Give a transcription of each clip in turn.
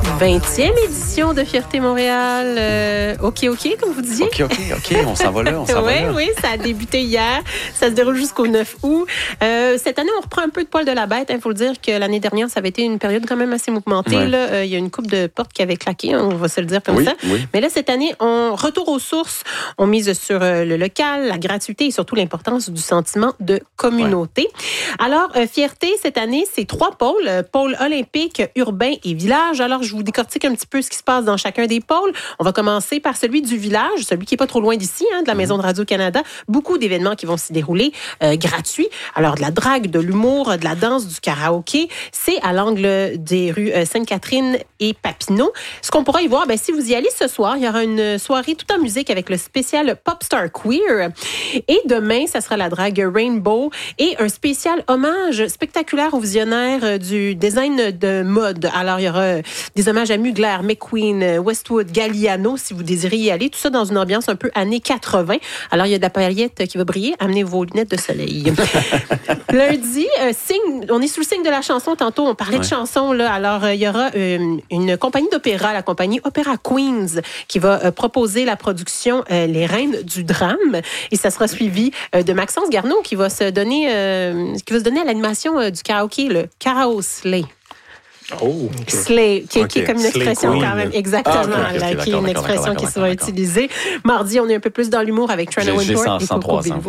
20e édition de Fierté Montréal. OK, comme vous disiez. OK, on s'en va là, Oui, ça a débuté hier. Ça se déroule jusqu'au 9 août. Cette année, on reprend un peu de poil de la bête. Il faut le dire que l'année dernière, ça avait été une période quand même assez mouvementée. Ouais. Là, il y a une couple de portes qui avaient claqué, on va se le dire comme ça. Oui. Mais là, cette année, on retourne aux sources. On mise sur le local, la gratuité et surtout l'importance du sentiment de communauté. Ouais. Alors, Fierté, cette année, c'est 3 pôles. Pôle olympique, urbain et village. Alors, je vous décortique un petit peu ce qui se passe dans chacun des pôles. On va commencer par celui du village, celui qui est pas trop loin d'ici, de la Maison de Radio-Canada. Beaucoup d'événements qui vont s'y dérouler gratuits. Alors, de la drague, de l'humour, de la danse, du karaoké. C'est à l'angle des rues Sainte-Catherine et Papineau. Ce qu'on pourra y voir, si vous y allez ce soir, il y aura une soirée tout en musique avec le spécial Popstar Queer. Et demain, ça sera la drague Rainbow et un spécial hommage spectaculaire aux visionnaires du design de mode. Alors, il y aura des hommages à Mugler, McQueen, Westwood, Galliano, si vous désirez y aller. Tout ça dans une ambiance un peu années 80. Alors, il y a de la paillette qui va briller. Amenez vos lunettes de soleil. Lundi, on est sous le signe de la chanson. Tantôt, on parlait de chansons. Là. Alors, il y aura une compagnie d'opéra, la compagnie Opéra Queens, qui va proposer la production Les Reines du Drame. Et ça sera suivi de Maxence Garneau qui va se donner à l'animation du karaoké, le Karaoke Slay. Oh, okay. Slay, qui est comme une expression quand même. Exactement, qui est une expression qui sera utilisée. Mardi, on est un peu plus dans l'humour avec Trina Wintour et Coco Bilbo.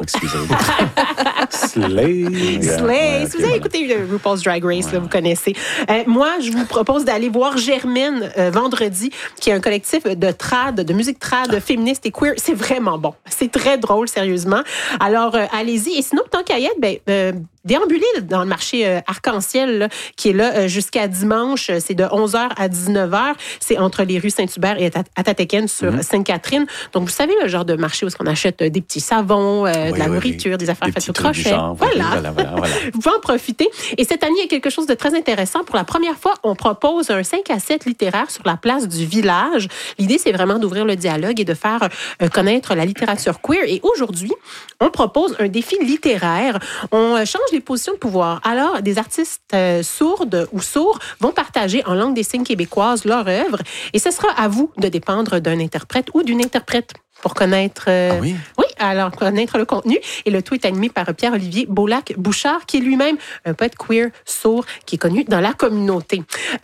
Slay. Si vous avez écouté RuPaul's Drag Race, là, vous connaissez. Moi, je vous propose d'aller voir Germaine vendredi, qui est un collectif de trad, de musique trad féministe et queer. C'est vraiment bon. C'est très drôle, sérieusement. Alors, allez-y. Et sinon, tant qu'à y être, déambuler dans le marché Arc-en-Ciel, là, qui est là jusqu'à dimanche. C'est de 11h à 19h. C'est entre les rues Saint-Hubert et Atatéken sur Sainte-Catherine. Donc, vous savez, le genre de marché où on achète des petits savons, de la nourriture, des affaires faites au crochet. Voilà. Vous pouvez en profiter. Et cette année, il y a quelque chose de très intéressant. Pour la première fois, on propose un 5 à 7 littéraire sur la place du village. L'idée, c'est vraiment d'ouvrir le dialogue et de faire connaître la littérature queer. Et aujourd'hui, on propose un défi littéraire. On change les positions de pouvoir. Alors, des artistes sourdes ou sourds vont partager en langue des signes québécoise leur œuvre et ce sera à vous de dépendre d'un interprète ou d'une interprète pour connaître... Oui, alors connaître le contenu. Et le tout est animé par Pierre-Olivier Beaulac-Bouchard, qui est lui-même un poète queer sourd qui est connu dans la communauté.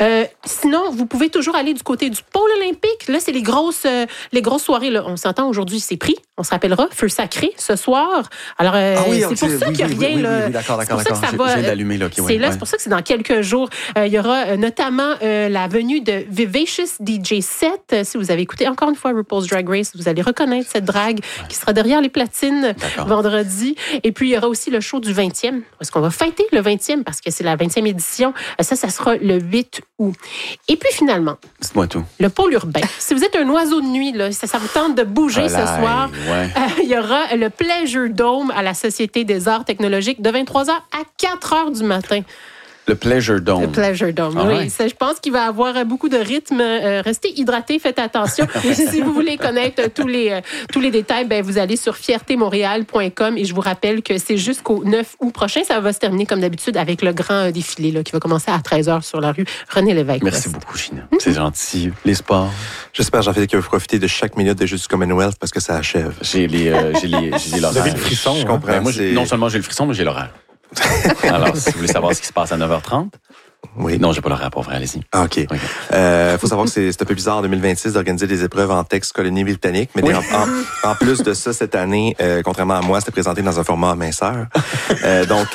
Sinon, vous pouvez toujours aller du côté du pôle olympique. Là, c'est les grosses soirées. Là. On s'entend aujourd'hui, c'est pris. On se rappellera, Feu sacré ce soir. Alors, c'est pour ça qu'il n'y a rien. Oui, d'accord. C'est pour ça que ça va. Je viens d'allumer, là. C'est pour ça que c'est dans quelques jours. Il y aura notamment la venue de Vivacious DJ 7. Si vous avez écouté encore une fois RuPaul's Drag Race, vous allez reconnaître cette drague qui sera derrière les platines vendredi. Et puis, il y aura aussi le show du 20e. Est-ce qu'on va fêter le 20e parce que c'est la 20e édition? Ça sera le 8 août. Et puis, finalement, dites-moi tout. Le pôle urbain. Si vous êtes un oiseau de nuit, là, ça vous tente de bouger ce soir, il y aura le Pleasure Dome à la Société des arts technologiques de 23h à 4h du matin. Le Pleasure Dome. Le Pleasure Dome, oui. Ça, je pense qu'il va avoir beaucoup de rythme. Restez hydratés, faites attention. Si vous voulez connaître tous les détails, vous allez sur fiertémontréal.com et je vous rappelle que c'est jusqu'au 9 août prochain. Ça va se terminer comme d'habitude avec le grand défilé là, qui va commencer à 13h sur la rue René-Lévesque. Merci beaucoup, Gina. C'est gentil. Les sports. J'espère, Jean-Philippe, que vous profitez de chaque minute des Jeux du Commonwealth parce que ça achève. J'ai l'horaire. Vous avez le frisson. Je comprends. Moi, non seulement j'ai le frisson, mais j'ai l'horaire. Alors, si vous voulez savoir ce qui se passe à 9h30, oui. Non, j'ai pas l'horaire pour vrai, allez-y. Ah, OK. Faut savoir que c'est un peu bizarre en 2026 d'organiser des épreuves en texte colonie-britannique, mais en plus de ça, cette année, contrairement à moi, c'était présenté dans un format minceur. Donc,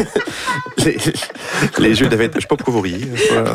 les jeux devaient être... Je sais pas pourquoi vous riez.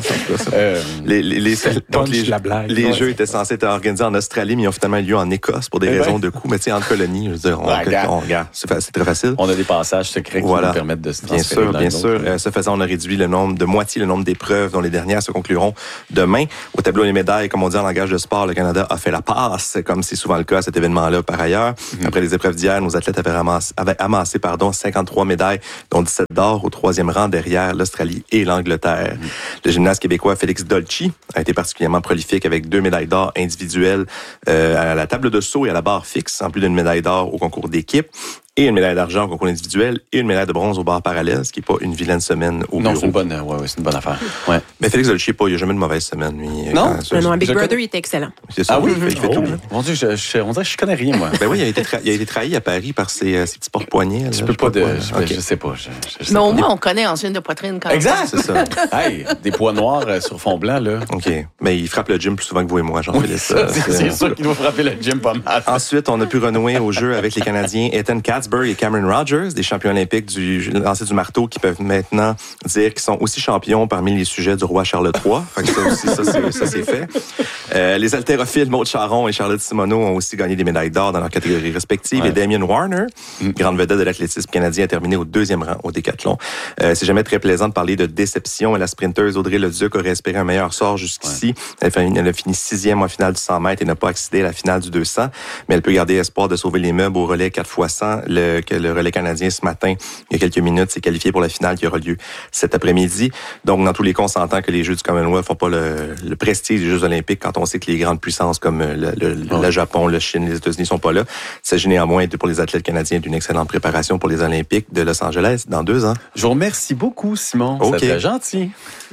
Les jeux étaient censés être organisés en Australie, mais ils ont finalement eu lieu en Écosse pour des raisons de coût. Mais tu sais, entre colonies, je veux dire, on regarde. C'est très facile. On a des passages secrets qui nous permettent de se transférer. Bien sûr. Ce faisant, on a réduit de moitié le nombre d'épreuves dont les dernières se concluront demain. Au tableau des médailles, comme on dit en langage de sport, le Canada a fait la passe, comme c'est souvent le cas à cet événement-là par ailleurs. Après les épreuves d'hier, nos athlètes avaient amassé 53 médailles, dont 17 d'or au 3e rang derrière l'Australie et l'Angleterre. Le gymnaste québécois Félix Dolci a été particulièrement prolifique avec 2 médailles d'or individuelles à la table de saut et à la barre fixe, en plus d'une médaille d'or au concours d'équipe. et une médaille d'argent au concours individuel et une médaille de bronze au bar parallèle, ce qui n'est pas une vilaine semaine au bureau. Non, c'est une bonne affaire. Ouais. Mais Félix Dolce, il n'y a jamais de mauvaise semaine, lui. Non? Non, Big Brother, il était excellent. C'est ça, oui? il fait tout bien. Mon Dieu, on dirait que je connais rien, moi. Ben oui, il a été trahi à Paris par ses petits porte-poignets. Je peux pas je sais pas. Mais au moins, on connaît angine de poitrine quand même. Exact! C'est ça. Hey, des poids noirs sur fond blanc, là. OK. Mais il frappe le gym plus souvent que vous et moi, Jean-Philippe. C'est sûr qu'il doit frapper le gym pas mal. Ensuite, on a pu renouer au jeu avec les Canadiens Ethan Katzberg et Cameron Rogers, des champions olympiques du lancer du marteau qui peuvent maintenant dire qu'ils sont aussi champions parmi les sujets du roi Charles III. Fait que ça aussi, ça c'est fait. Les haltérophiles Maud Charon et Charlotte Simoneau ont aussi gagné des médailles d'or dans leurs catégories respectives. Ouais. Et Damien Warner, grande vedette de l'athlétisme canadien, a terminé au 2e rang au décathlon. C'est jamais très plaisant de parler de déception. Et la sprinteuse Audrey Leduc aurait espéré un meilleur sort jusqu'ici. Ouais. Elle a fini 6e en finale du 100 mètres et n'a pas accédé à la finale du 200. Mais elle peut garder espoir de sauver les meubles au relais 4x100. Le relais canadien ce matin, il y a quelques minutes, s'est qualifié pour la finale qui aura lieu cet après-midi. Donc, dans tous les cas, on s'entend que les Jeux du Commonwealth font pas le prestige des Jeux olympiques quand on sait que les grandes puissances comme le Japon, la Chine, les États-Unis sont pas là. Il s'agit néanmoins pour les athlètes canadiens d'une excellente préparation pour les Olympiques de Los Angeles dans 2 ans. Je vous remercie beaucoup, Simon. Okay. C'était gentil.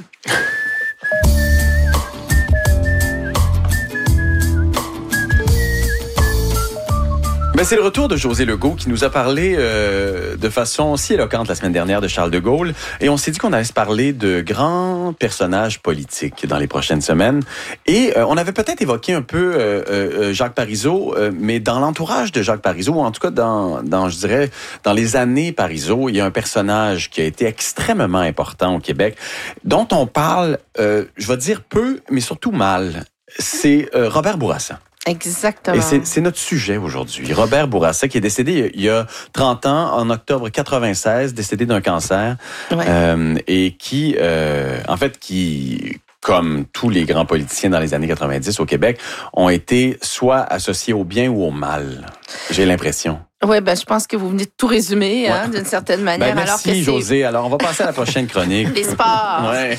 Ben, c'est le retour de José Legault qui nous a parlé de façon si éloquente la semaine dernière de Charles de Gaulle. Et on s'est dit qu'on allait se parler de grands personnages politiques dans les prochaines semaines. Et on avait peut-être évoqué un peu Jacques Parizeau, mais dans l'entourage de Jacques Parizeau, ou en tout cas je dirais, dans les années Parizeau, il y a un personnage qui a été extrêmement important au Québec, dont on parle, je vais dire peu, mais surtout mal. C'est Robert Bourassa. Exactement. Et c'est notre sujet aujourd'hui. Robert Bourassa, qui est décédé il y a 30 ans, en octobre 96, décédé d'un cancer. Ouais. Et qui, comme tous les grands politiciens dans les années 90 au Québec, ont été soit associés au bien ou au mal. J'ai l'impression. Oui, je pense que vous venez de tout résumer, d'une certaine manière. Merci, alors que José. Alors, on va passer à la prochaine chronique. Les sports. Ouais.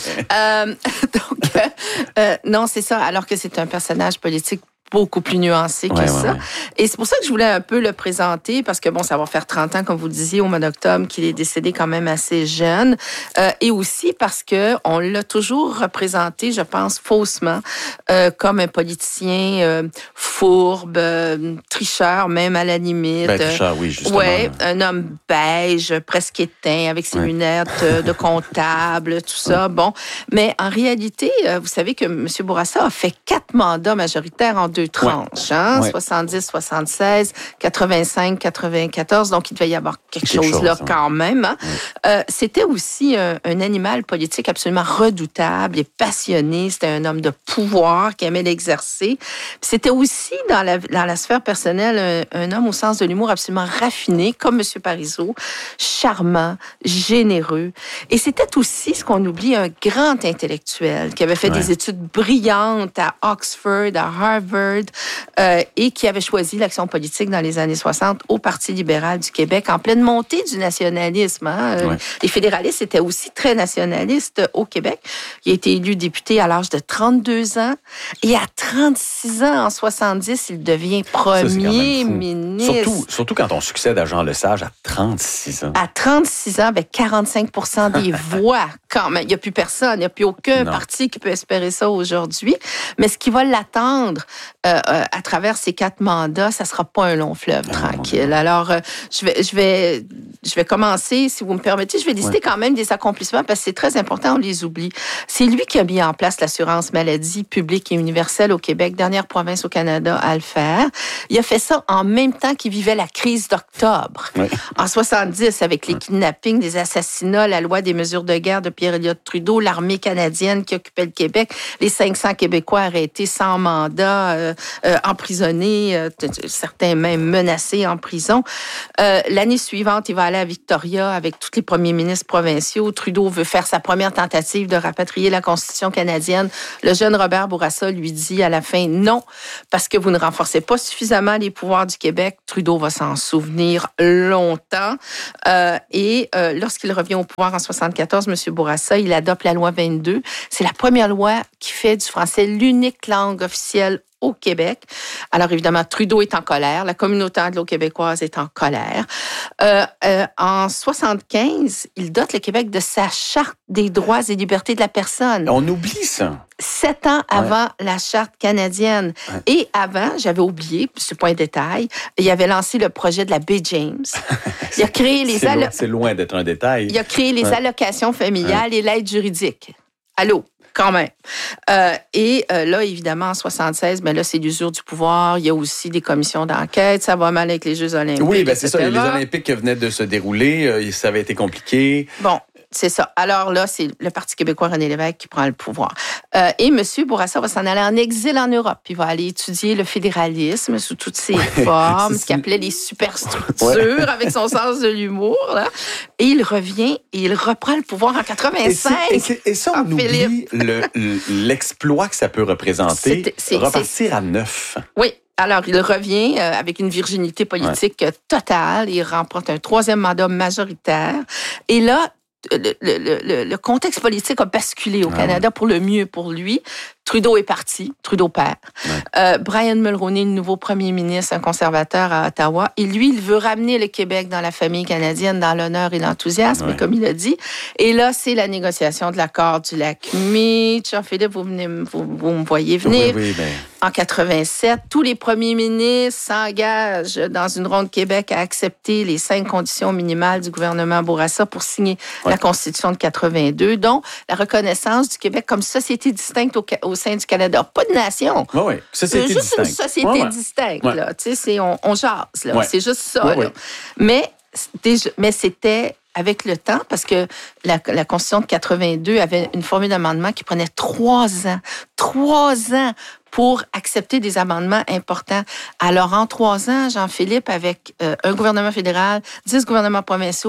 Non, c'est ça. Alors que c'est un personnage politique beaucoup plus nuancé que ça. Ouais. Et c'est pour ça que je voulais un peu le présenter, parce que ça va faire 30 ans, comme vous le disiez, au mois d'octobre, qu'il est décédé quand même assez jeune. Et aussi parce que on l'a toujours représenté, je pense, faussement, comme un politicien fourbe, tricheur, même à la limite. Tricheur, oui, justement. Ouais, un homme beige, presque éteint, avec ses lunettes de comptable, tout ça. Bon. Mais en réalité, vous savez que M. Bourassa a fait 4 mandats majoritaires en 2 tranches, 70, 76, 85, 94. Donc, il devait y avoir quelque chose là quand même. C'était aussi un animal politique absolument redoutable et passionné. C'était un homme de pouvoir qui aimait l'exercer. C'était aussi, dans la sphère personnelle, un homme au sens de l'humour absolument raffiné, comme M. Parizeau, charmant, généreux. Et c'était aussi, ce qu'on oublie, un grand intellectuel qui avait fait des études brillantes à Oxford, à Harvard, et qui avait choisi l'action politique dans les années 60 au Parti libéral du Québec, en pleine montée du nationalisme. Les fédéralistes étaient aussi très nationalistes au Québec. Il a été élu député à l'âge de 32 ans, et à 36 ans, en 70, il devient premier ministre. Surtout quand on succède à Jean Lesage à 36 ans. À 36 ans, 45% des voix, quand même. Il n'y a plus personne, il n'y a plus aucun parti qui peut espérer ça aujourd'hui. Mais ce qui va l'attendre à travers ces 4 mandats, ça sera pas un long fleuve tranquille. Alors, je vais commencer, si vous me permettez, je vais lister quand même des accomplissements parce que c'est très important, on les oublie. C'est lui qui a mis en place l'assurance maladie publique et universelle au Québec, dernière province au Canada à le faire. Il a fait ça en même temps qu'il vivait la crise d'octobre. En 70, avec les kidnappings, des assassinats, la loi des mesures de guerre de Pierre-Éliott Trudeau, l'armée canadienne qui occupait le Québec, les 500 Québécois arrêtés sans mandat, emprisonnés, certains même menacés en prison. L'année suivante, il va aller à Victoria avec tous les premiers ministres provinciaux. Trudeau veut faire sa première tentative de rapatrier la Constitution canadienne. Le jeune Robert Bourassa lui dit à la fin non, parce que vous ne renforcez pas suffisamment les pouvoirs du Québec. Trudeau va s'en souvenir longtemps. Et lorsqu'il revient au pouvoir en 74, M. Bourassa, il adopte la loi 22. C'est la première loi qui fait du français l'unique langue officielle au Québec. Alors, évidemment, Trudeau est en colère. La communauté anglo-québécoise est en colère. En 75, il dote le Québec de sa Charte des droits et libertés de la personne. On oublie ça. 7 ans avant la Charte canadienne. Ouais. Et avant, j'avais oublié, ce point de détail, il avait lancé le projet de la baie James. Il a créé les c'est loin d'être un détail. Il a créé les allocations familiales et l'aide juridique. Allô? Quand même. Là, évidemment, en 76, là, c'est l'usure du pouvoir. Il y a aussi des commissions d'enquête. Ça va mal avec les Jeux olympiques. Oui, c'est ça. Les Olympiques venaient de se dérouler. Ça avait été compliqué. Bon. C'est ça. Alors là, c'est le Parti québécois René Lévesque qui prend le pouvoir. Et M. Bourassa va s'en aller en exil en Europe. Il va aller étudier le fédéralisme sous toutes ses formes, ce qu'il appelait les superstructures, avec son sens de l'humour. Là. Et il revient et il reprend le pouvoir en 85. Et ça, on oublie l'exploit que ça peut représenter. Repartir à 9. Oui. Alors, il revient avec une virginité politique totale. Il remporte un 3e mandat majoritaire. Et là, le contexte politique a basculé au Canada pour le mieux pour lui. Trudeau est parti, Trudeau père. Ouais. Brian Mulroney, le nouveau premier ministre, un conservateur à Ottawa. Et lui, il veut ramener le Québec dans la famille canadienne, dans l'honneur et l'enthousiasme, comme il a dit. Et là, c'est la négociation de l'accord du lac Meach. Jean-Philippe, vous me voyez venir. Oui, En 87, tous les premiers ministres s'engagent dans une ronde Québec à accepter les 5 conditions minimales du gouvernement Bourassa pour signer la Constitution de 82, dont la reconnaissance du Québec comme société distincte au sein du Canada. Pas de nation. Oui, société juste distincte. Une société distincte. Là. Tu sais, on jase. Là. C'est juste ça. Là. Mais c'était avec le temps, parce que la Constitution de 82 avait une formule d'amendement qui prenait 3 ans. 3 ans pour accepter des amendements importants. Alors, en 3 ans, Jean-Philippe, avec un gouvernement fédéral, 10 gouvernements provinciaux,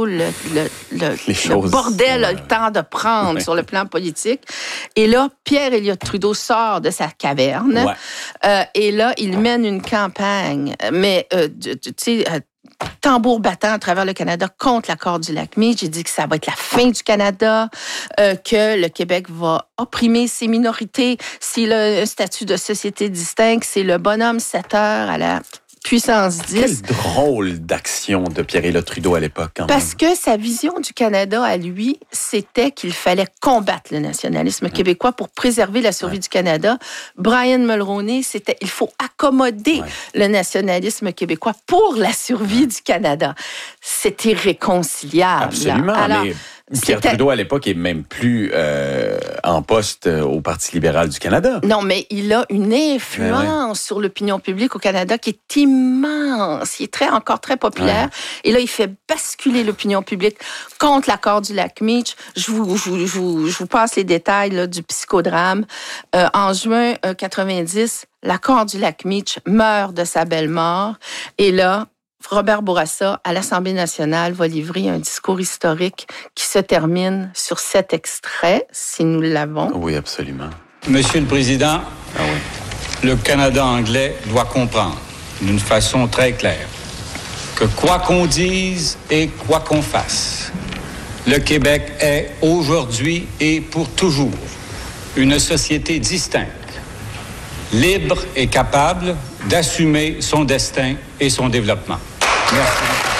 le bordel a le temps de prendre sur le plan politique. Et là, Pierre Elliott Trudeau sort de sa caverne. Et là, il mène une campagne. Mais, tu sais, tambour battant à travers le Canada contre l'accord du lac Meach. J'ai dit que ça va être la fin du Canada, que le Québec va opprimer ses minorités. S'il a un statut de société distincte, c'est le bonhomme 7 heures à la puissance 10. Quelle drôle d'action de Pierre Elliott Trudeau à l'époque. Parce que sa vision du Canada à lui, c'était qu'il fallait combattre le nationalisme québécois pour préserver la survie du Canada. Brian Mulroney, c'était il faut accommoder le nationalisme québécois pour la survie du Canada. C'est irréconciliable. Absolument. Alors, mais Pierre Trudeau, à l'époque, est même plus en poste au Parti libéral du Canada. Non, mais il a une influence sur l'opinion publique au Canada qui est immense. Il est encore très populaire. Et là, il fait basculer l'opinion publique contre l'accord du lac Meach. Je vous passe les détails là, du psychodrame. En juin 90, l'accord du lac Meach meurt de sa belle mort. Et là, Robert Bourassa, à l'Assemblée nationale, va livrer un discours historique qui se termine sur cet extrait, si nous l'avons. Oui, absolument. Monsieur le Président, le Canada anglais doit comprendre d'une façon très claire que quoi qu'on dise et quoi qu'on fasse, le Québec est aujourd'hui et pour toujours une société distincte, libre et capable d'assumer son destin et son développement. Merci.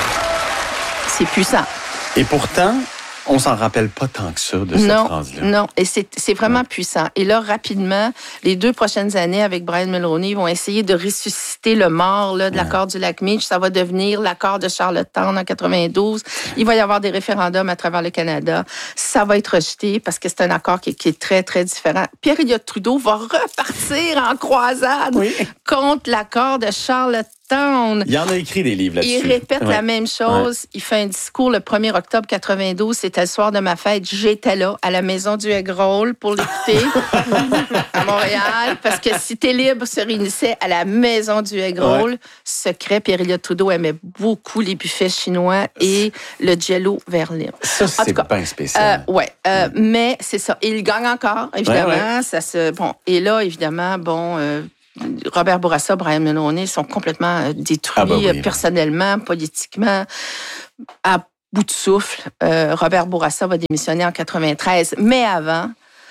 C'est puissant. Et pourtant, on s'en rappelle pas tant que ça de cette phrase-là. Non, et c'est vraiment puissant. Et là, rapidement, les 2 prochaines années avec Brian Mulroney, ils vont essayer de ressusciter le mort là, de l'accord du lac Meach. Ça va devenir l'accord de Charlottetown en 92. Il va y avoir des référendums à travers le Canada. Ça va être rejeté parce que c'est un accord qui est très, très différent. Pierre Elliott Trudeau va repartir en croisade contre l'accord de Charlottetown. Il en a écrit des livres là-dessus. Il répète la même chose. Il fait un discours le 1er octobre 92. C'était le soir de ma fête. J'étais là, à la Maison du Egg-Roll pour l'écouter à Montréal. Parce que Cité libre se réunissait à la Maison du Egg-Roll. Secret, Pierre Elliott Trudeau aimait beaucoup les buffets chinois et le Jello Verlin. Ça, c'est bien spécial. Mais c'est ça. Il gagne encore, évidemment. Et là, évidemment, Robert Bourassa, Brian Mulroney sont complètement détruits personnellement, politiquement, à bout de souffle. Robert Bourassa va démissionner en 93. Mais avant,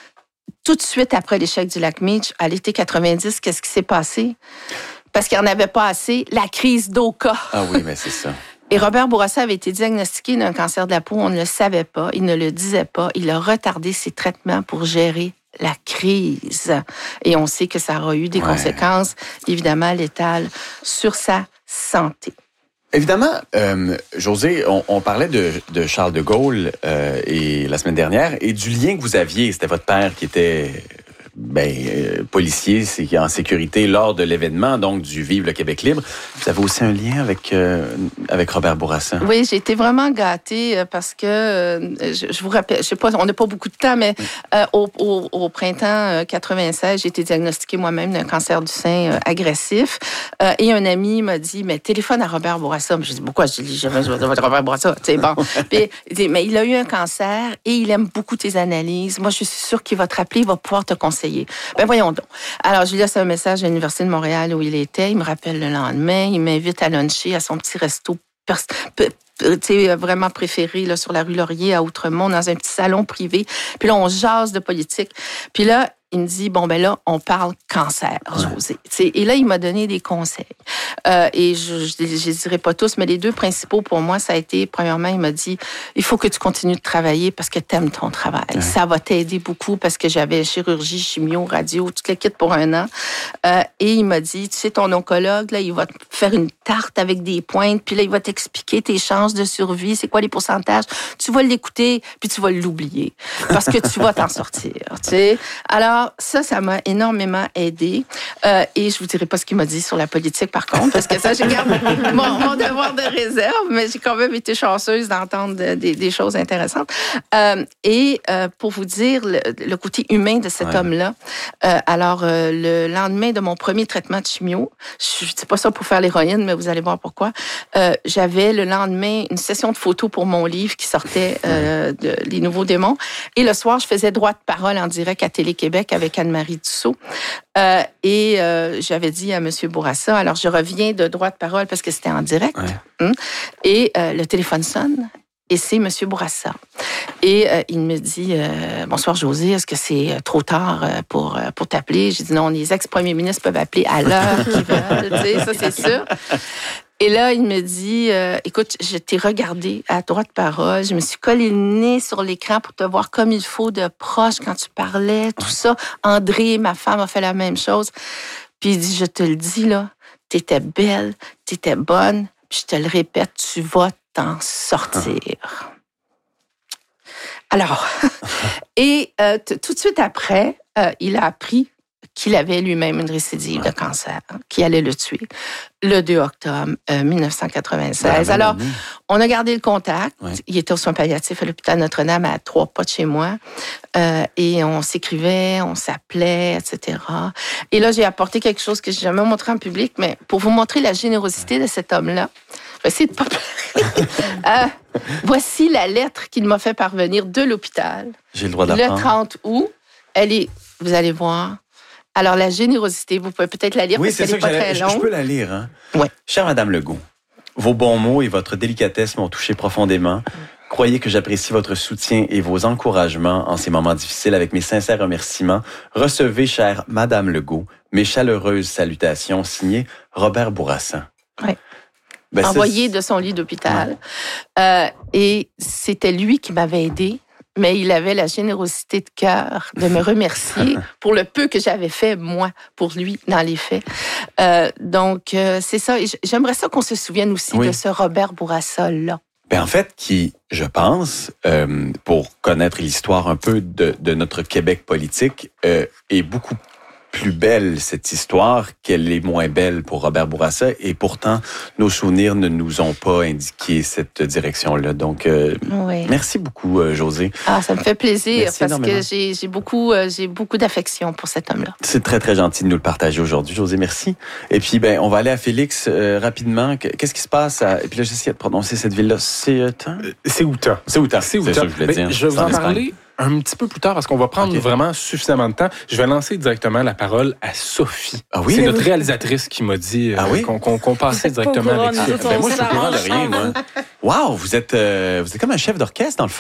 tout de suite après l'échec du Lac-Meech, à l'été 90, qu'est-ce qui s'est passé? Parce qu'il n'y en avait pas assez, la crise d'Oka. Ah oui, mais c'est ça. Et Robert Bourassa avait été diagnostiqué d'un cancer de la peau. On ne le savait pas, il ne le disait pas. Il a retardé ses traitements pour gérer la crise. Et on sait que ça aura eu des conséquences, évidemment, létales sur sa santé. Évidemment, Josée, on parlait de Charles de Gaulle et la semaine dernière et du lien que vous aviez. C'était votre père qui était policier, c'est en sécurité lors de l'événement, donc du Vive le Québec libre. Vous avez aussi un lien avec Robert Bourassa. Oui, j'ai été vraiment gâtée parce que, je vous rappelle, je sais pas, on n'a pas beaucoup de temps, mais au printemps 96, j'ai été diagnostiquée moi-même d'un cancer du sein agressif. Et un ami m'a dit, mais téléphone à Robert Bourassa. J'ai dit, pourquoi? Je dis, jamais je vais dire Robert Bourassa. C'est bon. Puis, il dit, mais il a eu un cancer et il aime beaucoup tes analyses. Moi, je suis sûre qu'il va te rappeler, il va pouvoir te conseiller. Ben voyons donc. Alors, je lui laisse un message à l'Université de Montréal où il était. Il me rappelle le lendemain. Il m'invite à luncher à son petit resto vraiment préféré là, sur la rue Laurier à Outremont, dans un petit salon privé. Puis là, on jase de politique. Puis là, il me dit, bon, ben là, on parle cancer, Josée. Et là, il m'a donné des conseils. Et je dirais pas tous, mais les deux principaux pour moi, ça a été, premièrement, il m'a dit, il faut que tu continues de travailler parce que tu aimes ton travail. Ouais. Ça va t'aider beaucoup parce que j'avais chirurgie, chimio, radio, tout le kit pour 1 an. Et il m'a dit, tu sais, ton oncologue, là, il va te faire une tarte avec des pointes, puis là, il va t'expliquer tes chances de survie, c'est quoi les pourcentages. Tu vas l'écouter, puis tu vas l'oublier parce que tu vas t'en sortir, tu sais. Alors, ça m'a énormément aidé. Et je vous dirai pas ce qu'il m'a dit sur la politique, par contre, parce que ça, je garde mon devoir de réserve, mais j'ai quand même été chanceuse d'entendre des choses intéressantes. Et pour vous dire le côté humain de cet homme-là, alors, le lendemain de mon premier traitement de chimio, je ne dis pas ça pour faire l'héroïne, mais vous allez voir pourquoi, j'avais le lendemain une session de photos pour mon livre qui sortait Les Nouveaux Démons. Et le soir, je faisais droit de parole en direct à Télé-Québec avec Anne-Marie Dussault. Et j'avais dit à M. Bourassa, alors je reviens de droit de parole parce que c'était en direct. Ouais. Et le téléphone sonne. Et c'est M. Bourassa. Et il me dit, bonsoir Josée, est-ce que c'est trop tard pour t'appeler? J'ai dit non, les ex-premiers ministres peuvent appeler à l'heure qu'ils veulent, tu sais, ça c'est sûr. Et là, il me dit, écoute, je t'ai regardé à droite parole, je me suis collé le nez sur l'écran pour te voir comme il faut de proche quand tu parlais, tout ça. André, ma femme, a fait la même chose. Puis il dit, je te le dis, là, t'étais belle, t'étais bonne, puis je te le répète, tu vas t'en sortir. Alors, et tout de suite après, il a appris qu'il avait lui-même une récidive de cancer qui allait le tuer le 2 octobre 1996. Alors, on a gardé le contact. Ouais. Il était aux soins palliatifs à l'hôpital Notre-Dame à 3 pas de chez moi. Et on s'écrivait, on s'appelait, etc. Et là, j'ai apporté quelque chose que je n'ai jamais montré en public, mais pour vous montrer la générosité de cet homme-là, je vais essayer de ne pas pleurer. Voici la lettre qu'il m'a fait parvenir de l'hôpital. J'ai le droit d'apprendre. Le 30 août. Elle est, vous allez voir. Alors, la générosité, vous pouvez peut-être la lire parce qu'elle n'est pas très longue. Je peux la lire. Hein? Oui. Chère Madame Legault, vos bons mots et votre délicatesse m'ont touché profondément. Croyez que j'apprécie votre soutien et vos encouragements en ces moments difficiles. Avec mes sincères remerciements, recevez, chère Madame Legault, mes chaleureuses salutations signées Robert Bourassa. Oui. Envoyé de son lit d'hôpital. Ouais. Et c'était lui qui m'avait aidé. Mais il avait la générosité de cœur de me remercier pour le peu que j'avais fait, moi, pour lui, dans les faits. Donc, c'est ça. Et j'aimerais ça qu'on se souvienne aussi de ce Robert Bourassa-là. Ben en fait, qui, je pense, pour connaître l'histoire un peu de notre Québec politique, est beaucoup plus belle, cette histoire, qu'elle est moins belle pour Robert Bourassa. Et pourtant, nos souvenirs ne nous ont pas indiqué cette direction-là. Donc, merci beaucoup, Josée. Ah, ça me fait plaisir merci parce énormément. Que j'ai beaucoup d'affection pour cet homme-là. C'est très, très gentil de nous le partager aujourd'hui, Josée. Merci. Et puis, on va aller à Félix rapidement. Qu'est-ce qui se passe? Et puis là, j'essaie de prononcer cette ville-là. C'est Outa. C'est Outa. C'est ça que je voulais dire. Je vais vous en parler un petit peu plus tard, parce qu'on va prendre vraiment suffisamment de temps. Je vais lancer directement la parole à Sophie. Ah oui, c'est notre réalisatrice qui m'a dit qu'on passait directement avec ça. Moi, je suis au courant de rien, moi. Wow, vous êtes comme un chef d'orchestre, dans le fond.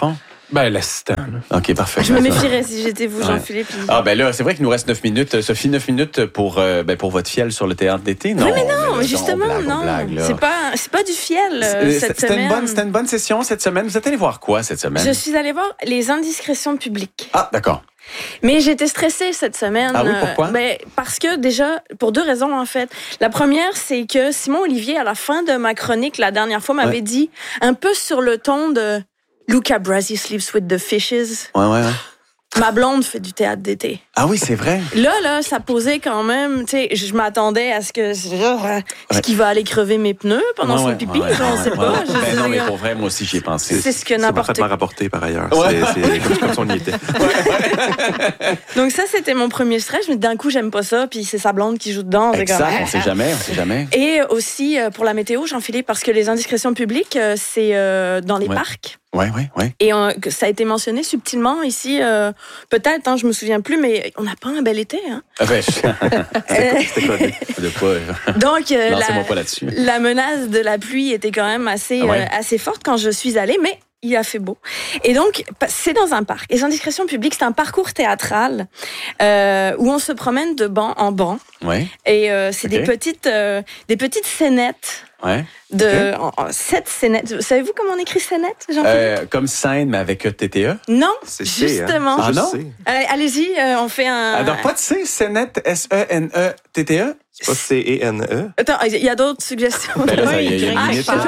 Ben, l'assistant. Là. OK, parfait. Je me méfierais si j'étais vous, Jean-Philippe. Ah, ben là, c'est vrai qu'il nous reste 9 minutes. Sophie, 9 minutes pour votre fiel sur le théâtre d'été? Non, Oui, mais non, justement, on blague, non. C'est pas du fiel cette semaine. C'était une bonne session cette semaine. Vous êtes allé voir quoi cette semaine? Je suis allée voir Les indiscrétions publiques. Ah, d'accord. Mais j'étais stressée cette semaine. Ah oui, pourquoi? Parce que déjà, pour 2 raisons en fait. La première, c'est que Simon Olivier, à la fin de ma chronique la dernière fois, m'avait dit un peu sur le ton de Luca Brasi sleeps with the fishes. Ouais. Ma blonde fait du théâtre d'été. Ah oui, c'est vrai. Là, ça posait quand même, tu sais, je m'attendais à ce que, est-ce qu'il va aller crever mes pneux pendant son pipi? On sait pas. Non, mais pour vrai, moi aussi, j'y ai pensé. C'est ce que n'importe parfaitement rapporté par ailleurs. Ouais. C'est comme si on y était. Donc ça, c'était mon premier stress. Mais d'un coup, j'aime pas ça. Puis c'est sa blonde qui joue dedans. Exact, on sait jamais. Et aussi, pour la météo, Jean-Philippe, parce que les indiscrétions publiques, c'est dans les parcs. Ouais. Et ça a été mentionné subtilement ici, peut-être, je me souviens plus, mais on n'a pas un bel été. Hein? C'était quoi? Donc, lancez-moi pas là-dessus. La menace de la pluie était quand même assez forte quand je suis allée, mais il a fait beau. Et donc, c'est dans un parc. Les indiscrétions publiques, c'est un parcours théâtral où on se promène de banc en banc. Ouais. Et c'est des petites scénettes. Ouais. 7 scénettes. Savez-vous comment on écrit scénette, Jean-Philippe? Comme scène, mais avec TTE? Non, c'est justement. C, hein? Non? Allez-y, on fait un... Alors, pas de C, scénette, S-E-N-E-T-T-E? C'est pas C-E-N-E? Attends, il y a d'autres suggestions. Ben là, il y a une minute.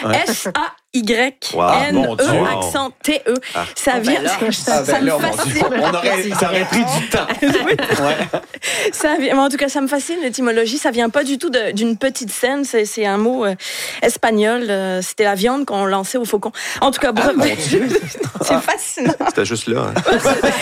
S-A-Y-N-E, accent T-E. Ça vient... Ça me fascine. Ça aurait pris du temps. Ça vient, en tout cas, ça me fascine, l'étymologie. Ça vient pas du tout d'une petite scène. C'est un mot espagnol. C'était la viande qu'on lançait au faucon. En tout cas, c'est fascinant. C'était juste là. Hein.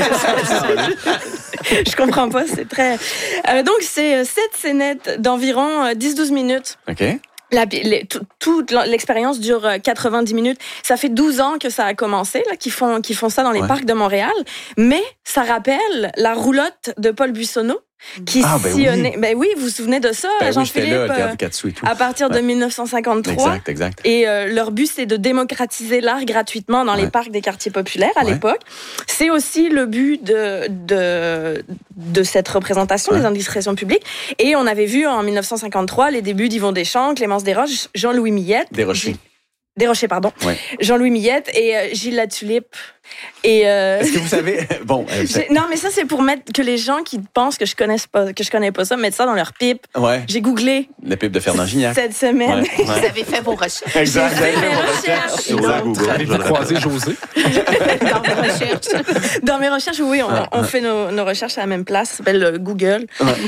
Je comprends pas, c'est très... donc, c'est 7 scénettes d'environ 10-12 minutes. OK. Toute l'expérience dure 90 minutes. Ça fait 12 ans que ça a commencé, là, qu'ils font ça dans les parcs de Montréal. Mais ça rappelle la roulotte de Paul Buissonneau, qui sillonnait... Ben oui, vous vous souvenez de ça, Jean-Philippe? J'étais là, le théâtre Katsu et tout. À partir de 1953. Exact. Et leur but, c'est de démocratiser l'art gratuitement dans les parcs des quartiers populaires à l'époque. C'est aussi le but de cette représentation des indiscrétions publiques. Et on avait vu en 1953 les débuts d'Yvon Deschamps, Clémence Desroches, Jean-Louis Millette. Desrochers, pardon. Ouais. Jean-Louis Millette et Gilles Latulippe. Et est-ce que vous savez non, mais ça c'est pour mettre que les gens qui pensent que je connais pas ça mettent ça dans leur pipe. Ouais. J'ai googlé la pipe de Fernand Gignac cette semaine. Vous avez fait vos recherches. Exact. J'ai fait mes recherches. Sur Google. Avez-vous croisé José? Dans vos recherches. Dans mes recherches, oui, on fait nos recherches à la même place. Ça s'appelle Google.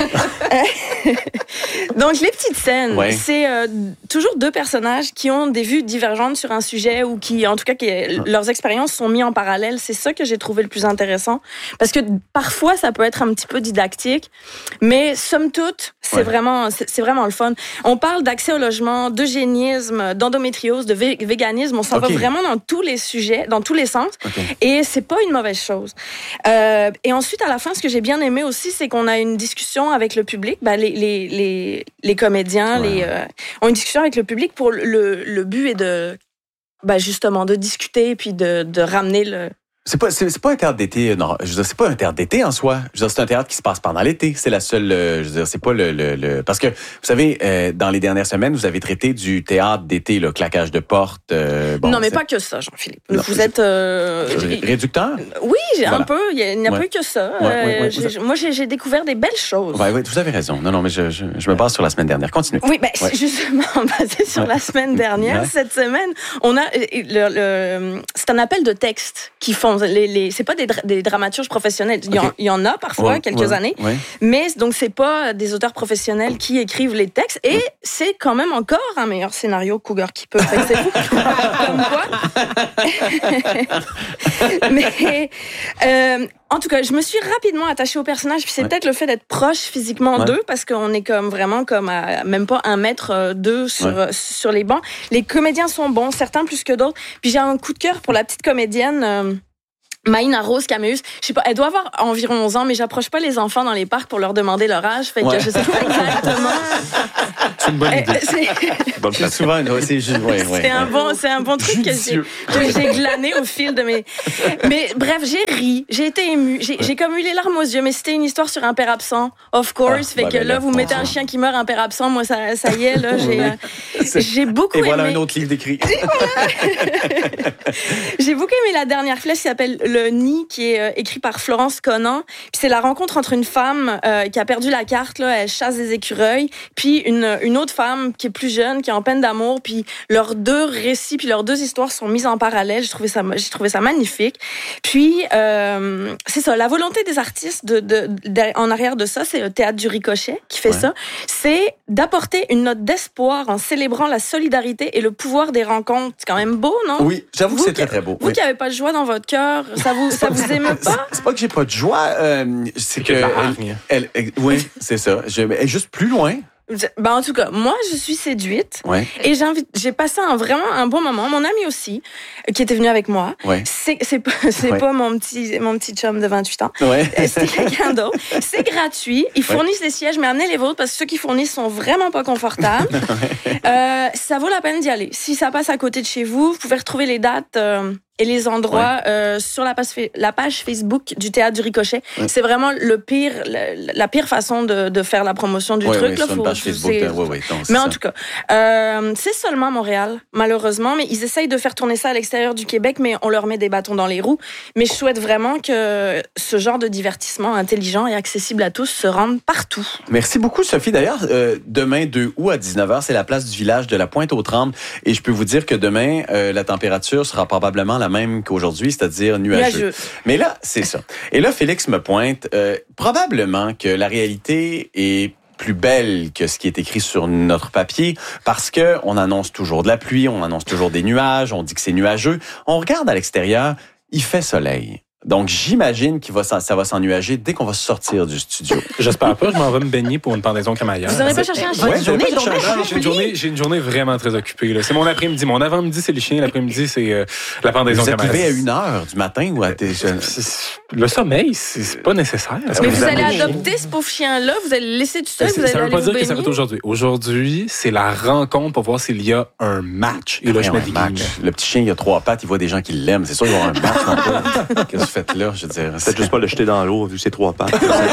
Donc les petites scènes, c'est toujours 2 personnages qui ont des vues divergentes sur un sujet ou qui, en tout cas, leurs expériences sont mises en parallèle. C'est ça que j'ai trouvé le plus intéressant. Parce que parfois, ça peut être un petit peu didactique, mais somme toute, c'est vraiment le fun. On parle d'accès au logement, d'eugénisme, d'endométriose, de véganisme. On s'en va vraiment dans tous les sujets, dans tous les sens. Et c'est pas une mauvaise chose. Et ensuite, à la fin, ce que j'ai bien aimé aussi, c'est qu'on a une discussion avec le public. Ben, les comédiens ont une discussion avec le public pour le but est de justement de discuter puis de ramener le... C'est pas un théâtre d'été, non. Je veux dire, c'est pas un théâtre d'été en soi. Je veux dire, c'est un théâtre qui se passe pendant l'été. C'est la seule, je veux dire, c'est pas le... Parce que, vous savez, dans les dernières semaines, vous avez traité du théâtre d'été, le claquage de portes. Non, mais pas que ça, Jean-Philippe. Vous êtes... réducteur? Oui, un peu. Il n'y a pas que ça. Moi, j'ai découvert des belles choses. Oui, vous avez raison. Non, mais je me base sur la semaine dernière. Continue. Oui, c'est justement basé sur la semaine dernière. Cette semaine, on a... c'est un appel de texte qu'ils font. C'est pas des dramaturges professionnels. Il y en a parfois, quelques années. Mais donc, c'est pas des auteurs professionnels qui écrivent les textes. Et c'est quand même encore un meilleur scénario Cougar qui peut. C'est fou. Comme quoi. Mais, en tout cas, je me suis rapidement attachée au personnage. Puis c'est peut-être le fait d'être proche physiquement d'eux, parce qu'on est vraiment à même pas 1 mètre 2 sur les bancs. Les comédiens sont bons, certains plus que d'autres. Puis j'ai un coup de cœur pour la petite comédienne... Maïna Rose Caméus, je sais pas, elle doit avoir environ 11 ans, mais j'approche pas les enfants dans les parcs pour leur demander leur âge, fait que je sais pas exactement. C'est une bonne idée. C'est souvent, C'est un bon truc que j'ai glané au fil de mes... Mais bref, j'ai ri, j'ai été émue, j'ai comme eu les larmes aux yeux, mais c'était une histoire sur un père absent, of course. Fait que là, vous mettez un chien qui meurt, un père absent, moi, ça y est, là, j'ai beaucoup aimé... Et voilà un autre livre d'écrit. J'ai beaucoup aimé la dernière flèche qui s'appelle Le Nid, qui est écrit par Florence Conan. Puis c'est la rencontre entre une femme qui a perdu la carte, là, elle chasse des écureuils, puis une autre femme qui est plus jeune, qui est en peine d'amour, puis leurs deux récits, puis leurs deux histoires sont mises en parallèle. J'ai trouvé ça magnifique. Puis c'est ça, la volonté des artistes en arrière de ça, c'est le Théâtre du Ricochet qui fait ça, c'est d'apporter une note d'espoir en célébrant la solidarité et le pouvoir des rencontres. C'est quand même beau, non? Oui, j'avoue que c'est très, très beau. Vous qui n'avez pas de joie dans votre cœur, ça vous émeut pas? C'est pas que j'ai pas de joie, c'est que... oui, c'est ça. Elle est juste plus loin. Ben en tout cas, moi je suis séduite et j'ai passé vraiment un bon moment. Mon ami aussi, qui était venu avec moi, c'est pas mon petit chum de 28 ans, c'est quelqu'un d'autre. C'est gratuit, ils fournissent des sièges, mais amenez les vôtres parce que ceux qui fournissent sont vraiment pas confortables. Ça vaut la peine d'y aller. Si ça passe à côté de chez vous, vous pouvez retrouver les dates et les endroits sur la page Facebook du Théâtre du Ricochet. C'est vraiment la pire façon de faire la promotion du truc. Là, sur une page Facebook. Mais en tout cas, c'est seulement Montréal, malheureusement. Mais ils essayent de faire tourner ça à l'extérieur du Québec, mais on leur met des bâtons dans les roues. Mais je souhaite vraiment que ce genre de divertissement intelligent et accessible à tous se rende partout. Merci beaucoup, Sophie. D'ailleurs, demain, 2 août à 19h, c'est la place du village de la Pointe-aux-Trembles. Et je peux vous dire que demain, la température sera probablement la même qu'aujourd'hui, c'est-à-dire nuageux. Mais là, c'est ça. Et là, Félix me pointe probablement que la réalité est plus belle que ce qui est écrit sur notre papier parce que on annonce toujours de la pluie, on annonce toujours des nuages, on dit que c'est nuageux. On regarde à l'extérieur, il fait soleil. Donc, j'imagine ça va s'ennuager dès qu'on va sortir du studio. J'espère pas, je m'en vais me baigner pour une pendaison cramaillère. Vous n'aurez pas cherché un chien? J'ai une journée vraiment très occupée. Là. C'est mon après-midi. Mon avant-midi, c'est les chiens. L'après-midi, c'est la pendaison cramaillère. Vous êtes levé à 1h du matin ou à le sommeil, c'est pas nécessaire. Mais vous allez adopter ce pauvre chien-là? Vous allez le laisser tout seul? Ça veut pas dire que ça va être aujourd'hui. Aujourd'hui, c'est la rencontre pour voir s'il y a un match. Et là, je me dis le petit chien, il a 3 pattes, il voit des gens qui l'aiment. C'est sûr qu'il va y avoir un match. Qu'est-ce que vous faites là? Je veux dire, peut-être juste pas le jeter dans l'eau vu ses 3 pattes.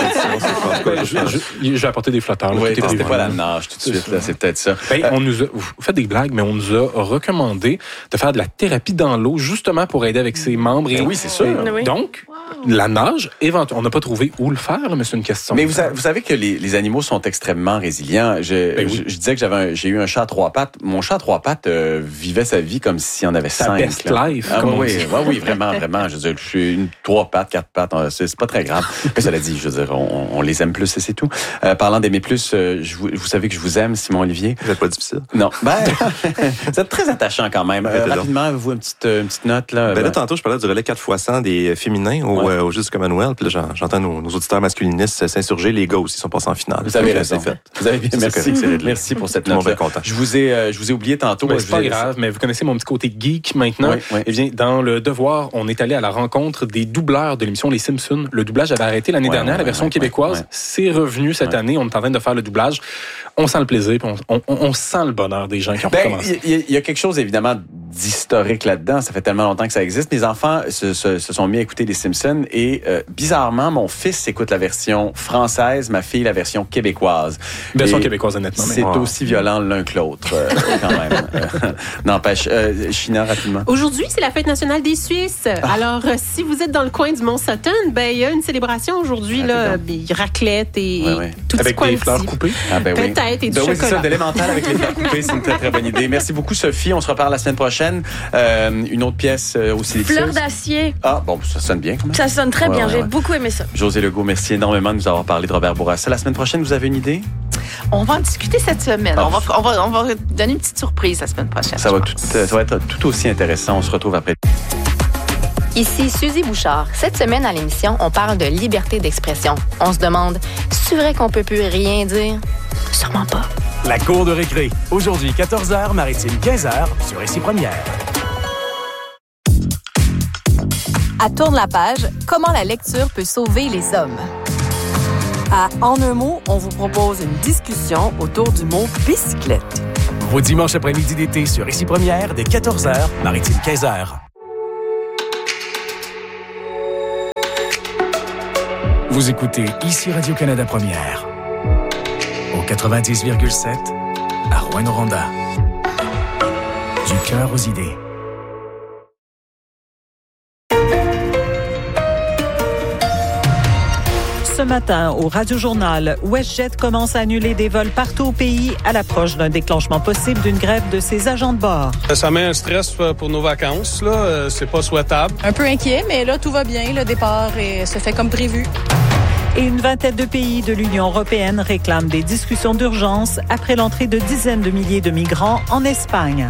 J'ai apporté des flotteurs. Oui, c'était pas la nage tout de suite. Là, c'est peut-être ça. Vous faites des blagues, mais on nous a recommandé de faire de la thérapie dans l'eau justement pour aider avec ses membres. Oui, c'est sûr. Donc, la nage, éventuellement, on n'a pas trouvé où le faire, là, mais c'est une question. Mais vous savez que les animaux sont extrêmement résilients. Je disais que j'ai eu un chat à 3 pattes. Mon chat à 3 pattes vivait sa vie comme s'il y en avait 5. Sa best life. Oui, vraiment. Je veux dire, je suis 3 pattes, 4 pattes. C'est pas très grave. Mais cela dit, je veux dire, on les aime plus et c'est tout. Parlant d'aimer plus, vous savez que je vous aime, Simon Olivier. Vous n'êtes pas difficile. Non. Vous êtes très attachant quand même. Rapidement, vous, une petite note, là. Là, tantôt, je parlais du relais 4x100 des féminins au Juste Commonwealth. Puis là, j'entends nos auditeurs masculinistes s'insurger. Les gars aussi sont passés en finale. Vous avez raison. Vous avez bien, merci pour cette note. Je vous ai oublié tantôt. C'est pas grave, mais vous connaissez mon petit côté geek maintenant. Eh bien, dans Le Devoir, on est allé à la rencontre des doubleurs de l'émission Les Simpsons. Le doublage avait arrêté l'année dernière, la version québécoise. C'est revenu cette année. On est en train de faire le doublage. On sent le plaisir, on sent le bonheur des gens qui ont recommencé. Il y a quelque chose, évidemment, d'historique là-dedans. Ça fait tellement longtemps que ça existe. Mes enfants se sont mis à écouter Les Simpsons et bizarrement, mon fils écoute la version française, ma fille la version québécoise. Version québécoise, honnêtement. C'est aussi violent l'un que l'autre, quand même. N'empêche. China, rapidement. Aujourd'hui, c'est la fête nationale des Suisses. Alors, si vous êtes dans le coin du Mont-Sutton, il y a une célébration aujourd'hui, raclette et tout avec des fleurs coupées. Peut-être, et du chocolat. Oui, c'est ça, d'élémental avec les fleurs coupées, c'est une très, très bonne idée. Merci beaucoup, Sophie. On se reparle la semaine prochaine. Une autre pièce aussi délicieuse. Fleur d'acier. Ah, bon, ça sonne bien quand même. Ça sonne très bien. J'ai beaucoup aimé ça. José Legault, merci énormément de nous avoir parlé de Robert Bourassa. La semaine prochaine, vous avez une idée? On va en discuter cette semaine. On va donner une petite surprise la semaine prochaine. Ça va être tout aussi intéressant. On se retrouve après. Ici Suzy Bouchard. Cette semaine à l'émission, on parle de liberté d'expression. On se demande, c'est vrai qu'on peut plus rien dire? Sûrement pas. La cour de récré. Aujourd'hui, 14h, Maritime 15h, sur Ici Première. À Tourne la page, comment la lecture peut sauver les hommes. À En un mot, on vous propose une discussion autour du mot bicyclette. Vos dimanches après-midi d'été sur Ici Première, dès 14h, Maritime 15h. Vous écoutez Ici Radio-Canada Première, au 90,7 à Rouyn-Noranda. Du cœur aux idées. Ce matin, au Radio-Journal, WestJet commence à annuler des vols partout au pays à l'approche d'un déclenchement possible d'une grève de ses agents de bord. Ça met un stress pour nos vacances, là. C'est pas souhaitable. Un peu inquiet, mais là, tout va bien. Le départ se fait comme prévu. Et une vingtaine de pays de l'Union européenne réclament des discussions d'urgence après l'entrée de dizaines de milliers de migrants en Espagne.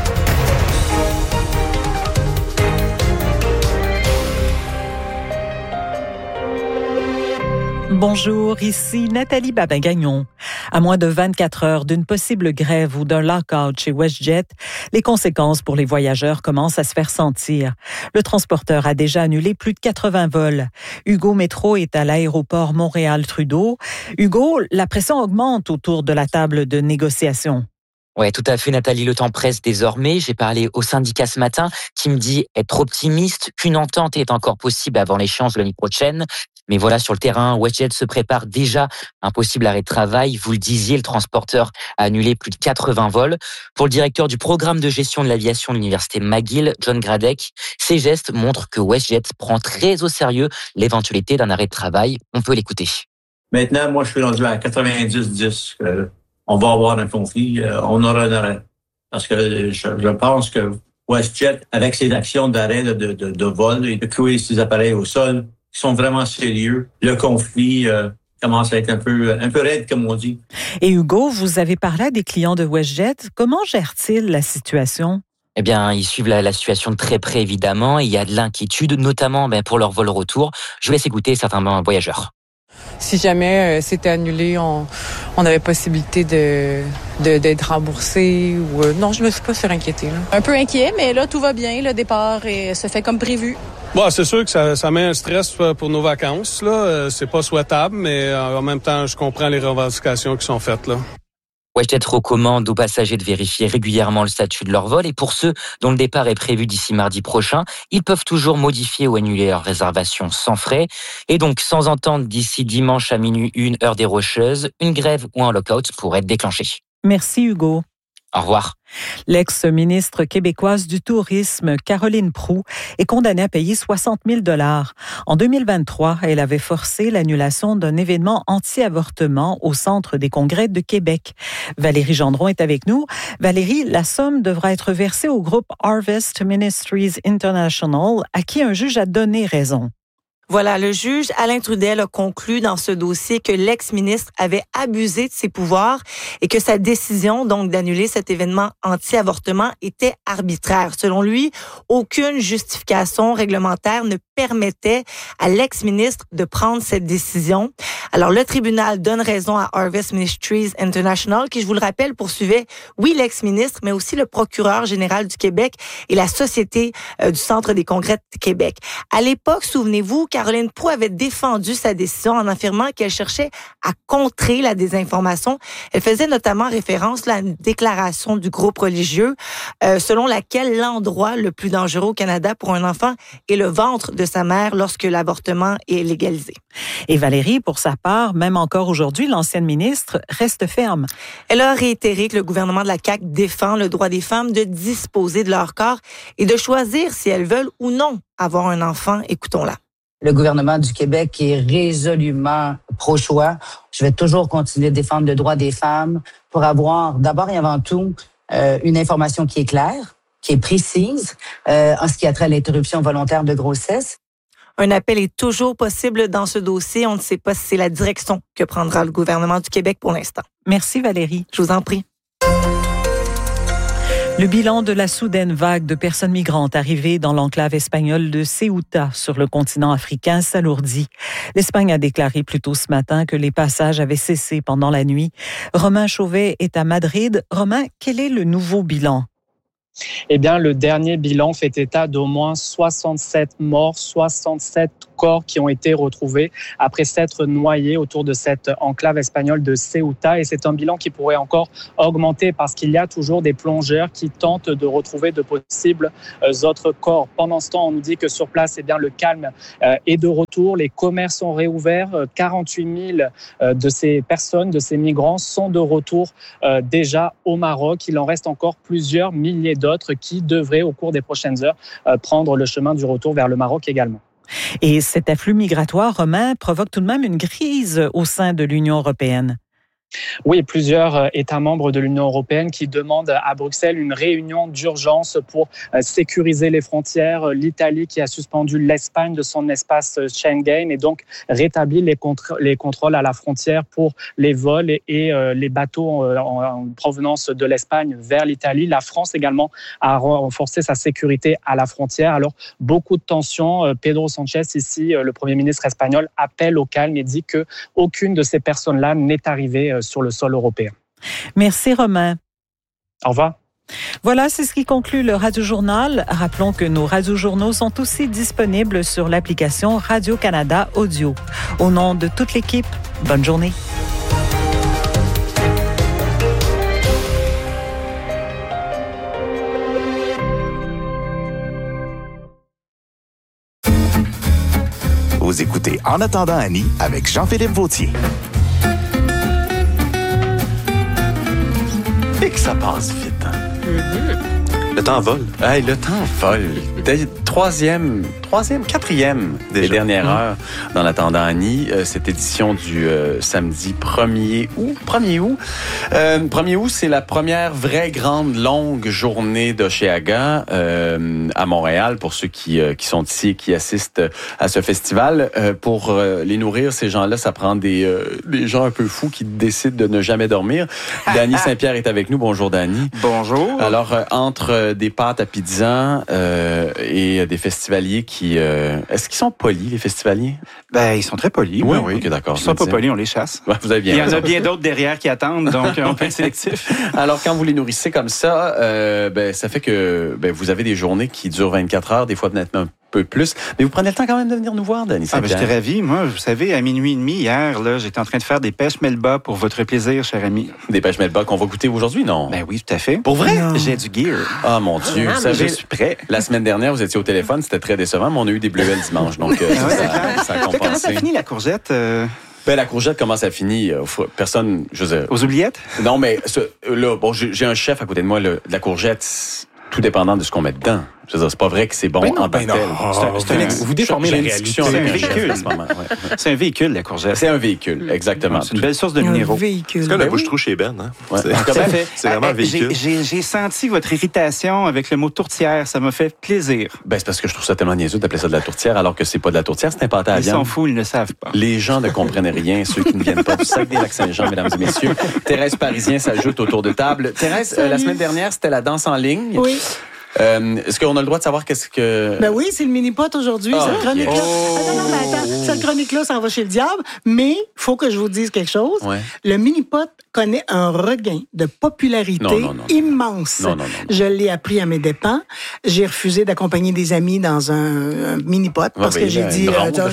Bonjour, ici Nathalie Babin-Gagnon. À moins de 24 heures d'une possible grève ou d'un lock-out chez WestJet, les conséquences pour les voyageurs commencent à se faire sentir. Le transporteur a déjà annulé plus de 80 vols. Hugo Métro est à l'aéroport Montréal-Trudeau. Hugo, la pression augmente autour de la table de négociation. Ouais, tout à fait, Nathalie. Le temps presse désormais. J'ai parlé au syndicat ce matin qui me dit être optimiste, qu'une entente est encore possible avant l'échéance de l'année prochaine. Mais voilà, sur le terrain, WestJet se prépare déjà à un possible arrêt de travail. Vous le disiez, le transporteur a annulé plus de 80 vols. Pour le directeur du programme de gestion de l'aviation de l'université McGill, John Gradek, ces gestes montrent que WestJet prend très au sérieux l'éventualité d'un arrêt de travail. On peut l'écouter. Maintenant, moi, je suis rendu à 90-10. On va avoir un conflit, on aura un arrêt. Parce que je pense que WestJet, avec ses actions d'arrêt de vol et de clouer ses appareils au sol, qui sont vraiment sérieux, le conflit commence à être un peu raide, comme on dit. Et Hugo, vous avez parlé à des clients de WestJet. Comment gèrent-ils la situation? Eh bien, ils suivent la situation de très près, évidemment. Il y a de l'inquiétude, notamment pour leur vol retour. Je vous laisse écouter certains voyageurs. Si jamais c'était annulé, on avait possibilité d'être remboursé ou non, je me suis pas inquiétée. Un peu inquiet, mais là tout va bien, le départ se fait comme prévu. Bon, c'est sûr que ça met un stress pour nos vacances, là. C'est pas souhaitable, mais en même temps, je comprends les revendications qui sont faites, là. WestJet recommande aux passagers de vérifier régulièrement le statut de leur vol et pour ceux dont le départ est prévu d'ici mardi prochain, ils peuvent toujours modifier ou annuler leur réservation sans frais. Et donc, sans entente d'ici dimanche à minuit 1 heure des Rocheuses, une grève ou un lock-out pourrait être déclenché. Merci Hugo. Au revoir. L'ex-ministre québécoise du Tourisme, Caroline Proulx, est condamnée à payer 60 000 $. En 2023, elle avait forcé l'annulation d'un événement anti-avortement au Centre des congrès de Québec. Valérie Gendron est avec nous. Valérie, la somme devra être versée au groupe Harvest Ministries International, à qui un juge a donné raison. Voilà, le juge Alain Trudel a conclu dans ce dossier que l'ex-ministre avait abusé de ses pouvoirs et que sa décision donc d'annuler cet événement anti-avortement était arbitraire. Selon lui, aucune justification réglementaire ne permettait à l'ex-ministre de prendre cette décision. Alors, le tribunal donne raison à Harvest Ministries International, qui, je vous le rappelle, poursuivait, oui, l'ex-ministre, mais aussi le procureur général du Québec et la Société du Centre des congrès de Québec. À l'époque, souvenez-vous, Caroline Proulx avait défendu sa décision en affirmant qu'elle cherchait à contrer la désinformation. Elle faisait notamment référence à une déclaration du groupe religieux selon laquelle l'endroit le plus dangereux au Canada pour un enfant est le ventre de sa mère lorsque l'avortement est légalisé. Et Valérie, pour sa part, même encore aujourd'hui, l'ancienne ministre reste ferme. Elle a réitéré que le gouvernement de la CAQ défend le droit des femmes de disposer de leur corps et de choisir si elles veulent ou non avoir un enfant. Écoutons-la. Le gouvernement du Québec est résolument pro-choix. Je vais toujours continuer de défendre le droit des femmes pour avoir, d'abord et avant tout, une information qui est claire, qui est précise, en ce qui a trait à l'interruption volontaire de grossesse. Un appel est toujours possible dans ce dossier. On ne sait pas si c'est la direction que prendra le gouvernement du Québec pour l'instant. Merci Valérie. Je vous en prie. Le bilan de la soudaine vague de personnes migrantes arrivées dans l'enclave espagnole de Ceuta sur le continent africain s'alourdit. L'Espagne a déclaré plus tôt ce matin que les passages avaient cessé pendant la nuit. Romain Chauvet est à Madrid. Romain, quel est le nouveau bilan? Eh bien, le dernier bilan fait état d'au moins 67 morts, 67 corps qui ont été retrouvés après s'être noyés autour de cette enclave espagnole de Ceuta. Et c'est un bilan qui pourrait encore augmenter parce qu'il y a toujours des plongeurs qui tentent de retrouver de possibles autres corps. Pendant ce temps, on nous dit que sur place, le calme est de retour. Les commerces sont réouverts. 48 000 de ces personnes, de ces migrants sont de retour déjà au Maroc. Il en reste encore plusieurs milliers d'autres qui devraient, au cours des prochaines heures, prendre le chemin du retour vers le Maroc également. Et cet afflux migratoire, Romain, provoque tout de même une crise au sein de l'Union européenne. Oui, plusieurs États membres de l'Union européenne qui demandent à Bruxelles une réunion d'urgence pour sécuriser les frontières. L'Italie qui a suspendu l'Espagne de son espace Schengen et donc rétabli les contrôles à la frontière pour les vols et les bateaux en provenance de l'Espagne vers l'Italie. La France également a renforcé sa sécurité à la frontière. Alors, beaucoup de tensions. Pedro Sanchez, ici, le Premier ministre espagnol, appelle au calme et dit qu'aucune de ces personnes-là n'est arrivée sur le sol européen. Merci Romain. Au revoir. Voilà, c'est ce qui conclut le Radio-Journal. Rappelons que nos radiojournaux sont aussi disponibles sur l'application Radio-Canada Audio. Au nom de toute l'équipe, bonne journée. Vous écoutez En attendant Annie avec Jean-Philippe Vautier. Et que ça passe vite. Hein? Le temps vole. Hey, le temps vole. Quatrième des dernières heures dans l'attendant Annie. Cette édition du samedi 1er août. 1er août, c'est la première vraie grande longue journée d'Oshéaga à Montréal pour ceux qui sont ici et qui assistent à ce festival. Pour les nourrir, ces gens-là, ça prend des gens un peu fous qui décident de ne jamais dormir. Dany Saint-Pierre est avec nous. Bonjour, Dany. Bonjour. Alors, entre des pâtes à pizza et des festivaliers qui... est-ce qu'ils sont polis, les festivaliers? Ben, ils sont très polis. Oui, okay, d'accord. Ils sont pas polis, on les chasse. Ouais, vous avez bien Il y en a bien d'autres derrière qui attendent, donc on peut être sélectif. Alors, quand vous les nourrissez comme ça, ça fait que vous avez des journées qui durent 24 heures, des fois peut-être un peu plus. Mais vous prenez le temps quand même de venir nous voir, Dany Saint-Pierre. J'étais ravi. Moi, vous savez, à 12:30 hier, là, j'étais en train de faire des pêches melba pour votre plaisir, cher ami. Des pêches melba qu'on va goûter aujourd'hui, non? Ben oui, tout à fait. Pour vrai? Non. J'ai du gear. Ah, mon Dieu. Vous savez, je suis prêt. La semaine dernière, vous étiez au téléphone, c'était très décevant, mais on a eu des bleuets le dimanche, donc ça a compensé. Comment ça finit, la courgette? La courgette, comment ça finit? Personne, je veux dire... Aux oubliettes? Non, mais là, bon, j'ai un chef à côté de moi, la courgette, tout dépendant de ce qu'on met dedans. Je veux dire, c'est pas vrai que c'est bon en tant que tel. Vous déformez la réalité. C'est un véhicule. C'est un véhicule, la courgette. C'est un véhicule, exactement. C'est une belle source de minéraux. C'est comme la bouche-trou chez Ben. Hein? Ouais. C'est vraiment un véhicule. J'ai senti votre irritation avec le mot tourtière. Ça m'a fait plaisir. C'est parce que je trouve ça tellement niaiseux d'appeler ça de la tourtière alors que c'est pas de la tourtière, c'est un pâté à viande. Ils sont fous, ils ne savent pas. Les gens ne comprennent rien, ceux qui ne viennent pas du Saguenay-Lac-Saint-Jean, mesdames et messieurs. Thérèse Parisien s'ajoute autour de table. Thérèse, la semaine dernière, c'était la danse en ligne. Oui. Est-ce qu'on a le droit de savoir qu'est-ce que... Ben oui, c'est le mini-pot aujourd'hui. Cette chronique-là... Attends. Cette chronique-là, ça va chez le diable. Mais il faut que je vous dise quelque chose. Ouais. Le mini-pot connaît un regain de popularité immense. Non. Je l'ai appris à mes dépens. J'ai refusé d'accompagner des amis dans un mini-pot parce que j'ai dit...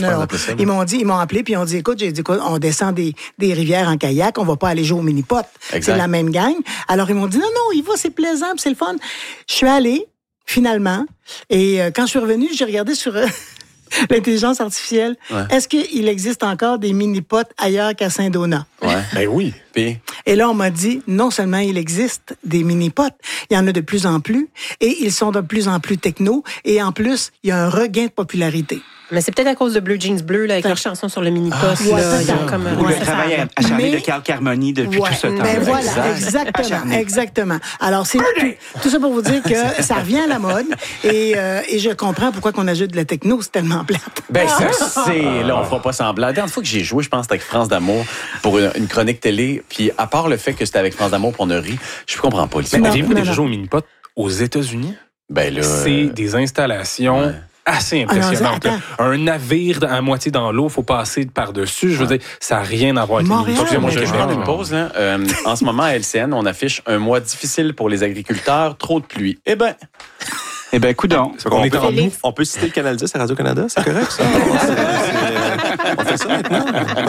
Ils m'ont appelé puis ils ont dit, écoute, on descend des rivières en kayak, on va pas aller jouer au mini-pot. C'est la même gang. Alors, ils m'ont dit, non, il va, c'est plaisant, c'est le fun. Je suis allée, finalement, et quand je suis revenue, j'ai regardé sur l'intelligence artificielle. Ouais. Est-ce qu'il existe encore des mini-pots ailleurs qu'à Saint-Donat? Ouais. Ben oui. Et là, on m'a dit, non seulement il existe des mini-pots, il y en a de plus en plus, et ils sont de plus en plus techno, et en plus, il y a un regain de popularité. Mais c'est peut-être à cause de Blue Jeans Bleu, là, avec leur chanson sur le mini-pot. Ou le travail acharné de Carl Carmoni depuis tout ce temps. Ben voilà, exactement. Alors, c'est tout ça pour vous dire que ça revient à la mode, et je comprends pourquoi qu'on ajoute de la techno, c'est tellement plate. Ben, là, on fera pas semblant. La dernière fois que j'ai joué, je pense, c'était avec France d'Amour pour une chronique télé, puis à part le fait que c'était avec France d'Amour pour on a ri, je comprends pas. Avez-vous déjà joué au mini-pot aux États-Unis? Ben là... C'est des installations... Ouais. Assez impressionnante. Un navire à moitié dans l'eau, faut passer par-dessus. Je veux dire, ça n'a rien à voir avec les Excusez-moi, je vais prendre une pause. Là. En ce moment, à LCN, on affiche un mois difficile pour les agriculteurs, trop de pluie. Eh ben... Eh bien, coudonc. On peut citer le Canal 10 à Radio-Canada, c'est correct, ça? On fait ça maintenant.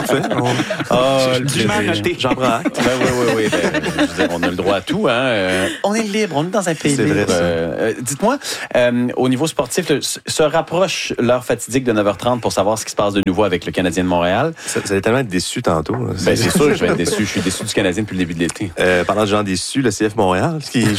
J'en prends acte. Oui. On a le droit à tout. Hein. On est libre, on est dans un pays libre. Dites-moi, au niveau sportif, se rapproche l'heure fatidique de 9h30 pour savoir ce qui se passe de nouveau avec le Canadien de Montréal. Vous allez tellement être déçu tantôt. C'est sûr que je vais être déçu. Je suis déçu du Canadien depuis le début de l'été. Parlant de gens déçus, le CF Montréal,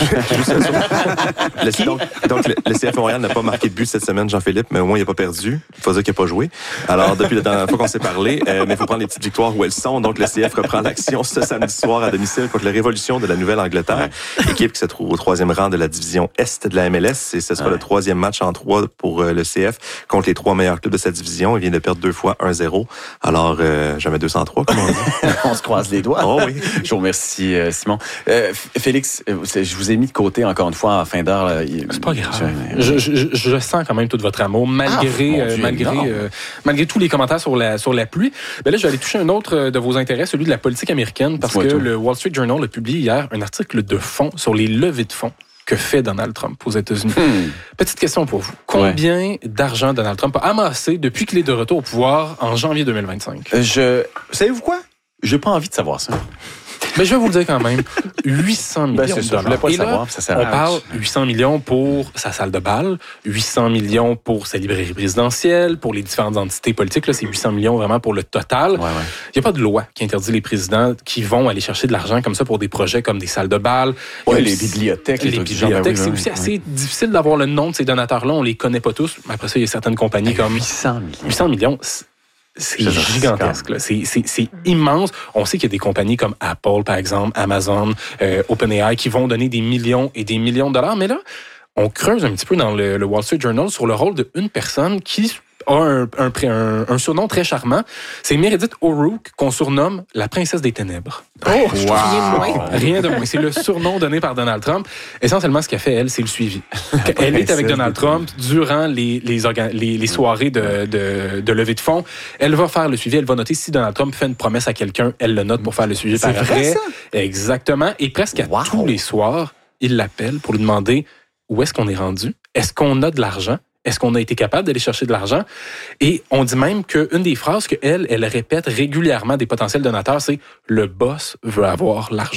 donc le CF Montréal n'a pas marqué de but cette semaine, Jean-Philippe, mais au moins il n'a pas perdu. Il faut dire qu'il n'a pas joué. Alors, depuis la dernière fois qu'on s'est parlé, mais il faut prendre les petites victoires où elles sont. Donc, le CF reprend l'action ce samedi soir à domicile contre la Révolution de la Nouvelle-Angleterre, équipe qui se trouve au 3e rang de la division Est de la MLS. Et ce sera le 3e match en 3 pour le CF contre les 3 meilleurs clubs de sa division. Il vient de perdre 2 fois 1-0. Alors, jamais 203, comme on dit. On se croise les doigts. Oh oui. Je vous remercie, Simon. Félix, je vous ai mis de côté encore une fois en fin d'heure. C'est pas grave. Je sens quand même tout votre amour, malgré tous les commentaires sur la pluie. Ben là, je vais aller toucher un autre de vos intérêts, celui de la politique américaine, parce que le Wall Street Journal a publié hier un article de fond sur les levées de fonds que fait Donald Trump aux États-Unis. Petite question pour vous. Combien d'argent Donald Trump a amassé depuis qu'il est de retour au pouvoir en janvier 2025? Savez-vous quoi? J'ai pas envie de savoir ça. Mais je vais vous le dire quand même. 800 millions de dollars. Je voulais pas le savoir, ça sert à on parle 800 millions pour sa salle de bal, 800 millions pour sa librairie présidentielle, pour les différentes entités politiques. Là, c'est 800 millions vraiment pour le total. Il n'y a pas de loi qui interdit les présidents qui vont aller chercher de l'argent comme ça pour des projets comme des salles de bal. Les bibliothèques. Les bibliothèques, c'est aussi assez difficile d'avoir le nom de ces donateurs-là. On les connaît pas tous. Mais après ça, il y a certaines compagnies comme 800 millions. C'est gigantesque. Là. C'est immense. On sait qu'il y a des compagnies comme Apple, par exemple, Amazon, OpenAI, qui vont donner des millions et des millions de dollars. Mais là, on creuse un petit peu dans le Wall Street Journal sur le rôle d'une personne qui a un surnom très charmant. C'est Meredith O'Rourke, qu'on surnomme la princesse des ténèbres. Rien de moins. C'est le surnom donné par Donald Trump. Essentiellement, ce qu'elle fait, elle, c'est le suivi. Elle est avec Donald Trump durant les soirées de levée de fonds. Elle va faire le suivi. Elle va noter si Donald Trump fait une promesse à quelqu'un, elle le note pour faire le suivi par après. Exactement. Et presque à tous les soirs, il l'appelle pour lui demander où est-ce qu'on est rendu. Est-ce qu'on a de l'argent? Est-ce qu'on a été capable d'aller chercher de l'argent? Et on dit même qu'une des phrases qu'elle répète régulièrement des potentiels donateurs, c'est « Le boss veut avoir l'argent ».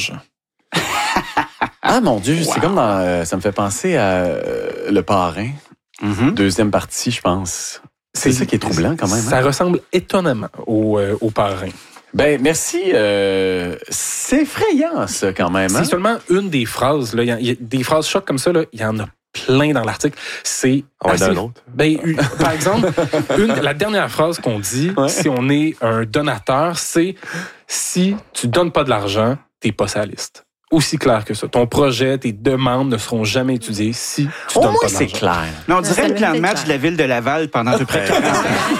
Ah mon Dieu, c'est comme dans... ça me fait penser à Le Parrain. Deuxième partie, je pense. C'est ça qui est troublant quand même. Ça ressemble étonnamment au Parrain. Ben merci. C'est effrayant, ça, quand même. C'est seulement une des phrases. Là. Il y a des phrases chocs comme ça, là. Il y en a plein dans l'article. C'est d'un autre. Par exemple, la dernière phrase qu'on dit, si on est un donateur, c'est « Si tu donnes pas de l'argent, t'es pas sur la liste ». Aussi clair que ça. Ton projet, tes demandes ne seront jamais étudiées si tu donnes pas d'argent. C'est clair. Non, on dirait le plan de match de la ville de Laval pendant à peu près 40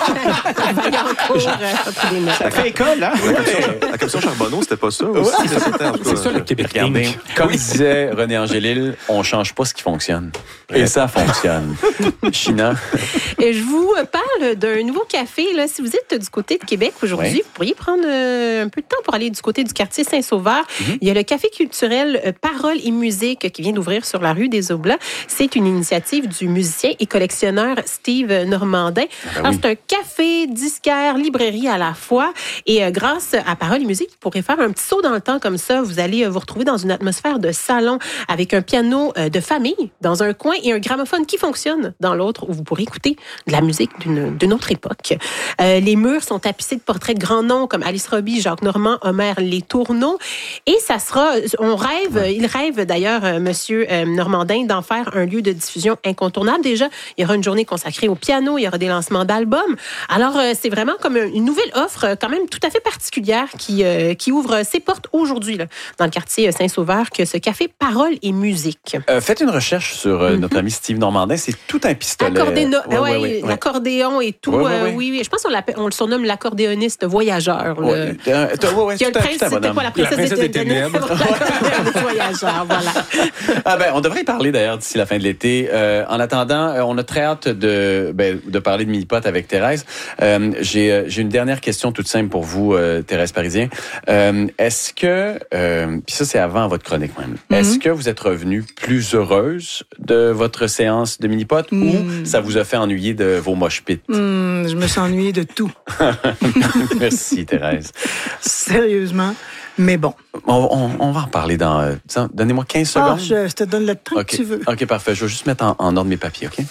ans. Ça fait école, hein? La commission Charbonneau, c'était pas ça aussi. C'est ça le Québec. Comme disait René Angélil, on change pas ce qui fonctionne. Et ça fonctionne. China. Et je vous parle d'un nouveau café. Là. Si vous êtes du côté de Québec aujourd'hui, vous pourriez prendre un peu de temps pour aller du côté du quartier Saint-Sauveur. Il y a le café culturel Parole et musique qui vient d'ouvrir sur la rue des Oblats. C'est une initiative du musicien et collectionneur Steve Normandin. Alors, c'est un café, disquaire, librairie à la fois. Et grâce à Parole et musique, vous pourrez faire un petit saut dans le temps comme ça. Vous allez vous retrouver dans une atmosphère de salon avec un piano de famille dans un coin et un gramophone qui fonctionne dans l'autre où vous pourrez écouter de la musique d'une autre époque. Les murs sont tapissés de portraits de grands noms comme Alice Roby, Jacques Normand, Homer Les Tourneaux. Et ça sera... il rêve d'ailleurs, Monsieur Normandin, d'en faire un lieu de diffusion incontournable. Déjà, il y aura une journée consacrée au piano, il y aura des lancements d'albums. Alors, c'est vraiment comme une nouvelle offre quand même tout à fait particulière qui ouvre ses portes aujourd'hui là, dans le quartier Saint-Sauveur, que ce café Parole et musique. Faites une recherche sur notre ami Steve Normandin, c'est tout un pistolet. L'accordéon et tout. Oui. Je pense qu'on le surnomme l'accordéoniste voyageur. Qui a le prince, c'était quoi la princesse des ténèbres? des voyageurs, voilà. On devrait y parler d'ailleurs d'ici la fin de l'été. En attendant, on a très hâte de parler de mini-pot avec Thérèse. J'ai une dernière question toute simple pour vous, Thérèse Parisien. Est-ce que, puis ça c'est avant votre chronique même, est-ce que vous êtes revenue plus heureuse de votre séance de mini-pot ou ça vous a fait ennuyer de vos mosh pits? Je me suis ennuyée de tout. Merci Thérèse. Sérieusement, mais bon. On va en parler dans... donnez-moi 15 secondes. Je te donne le temps que tu veux. OK, parfait. Je vais juste mettre en ordre mes papiers, OK?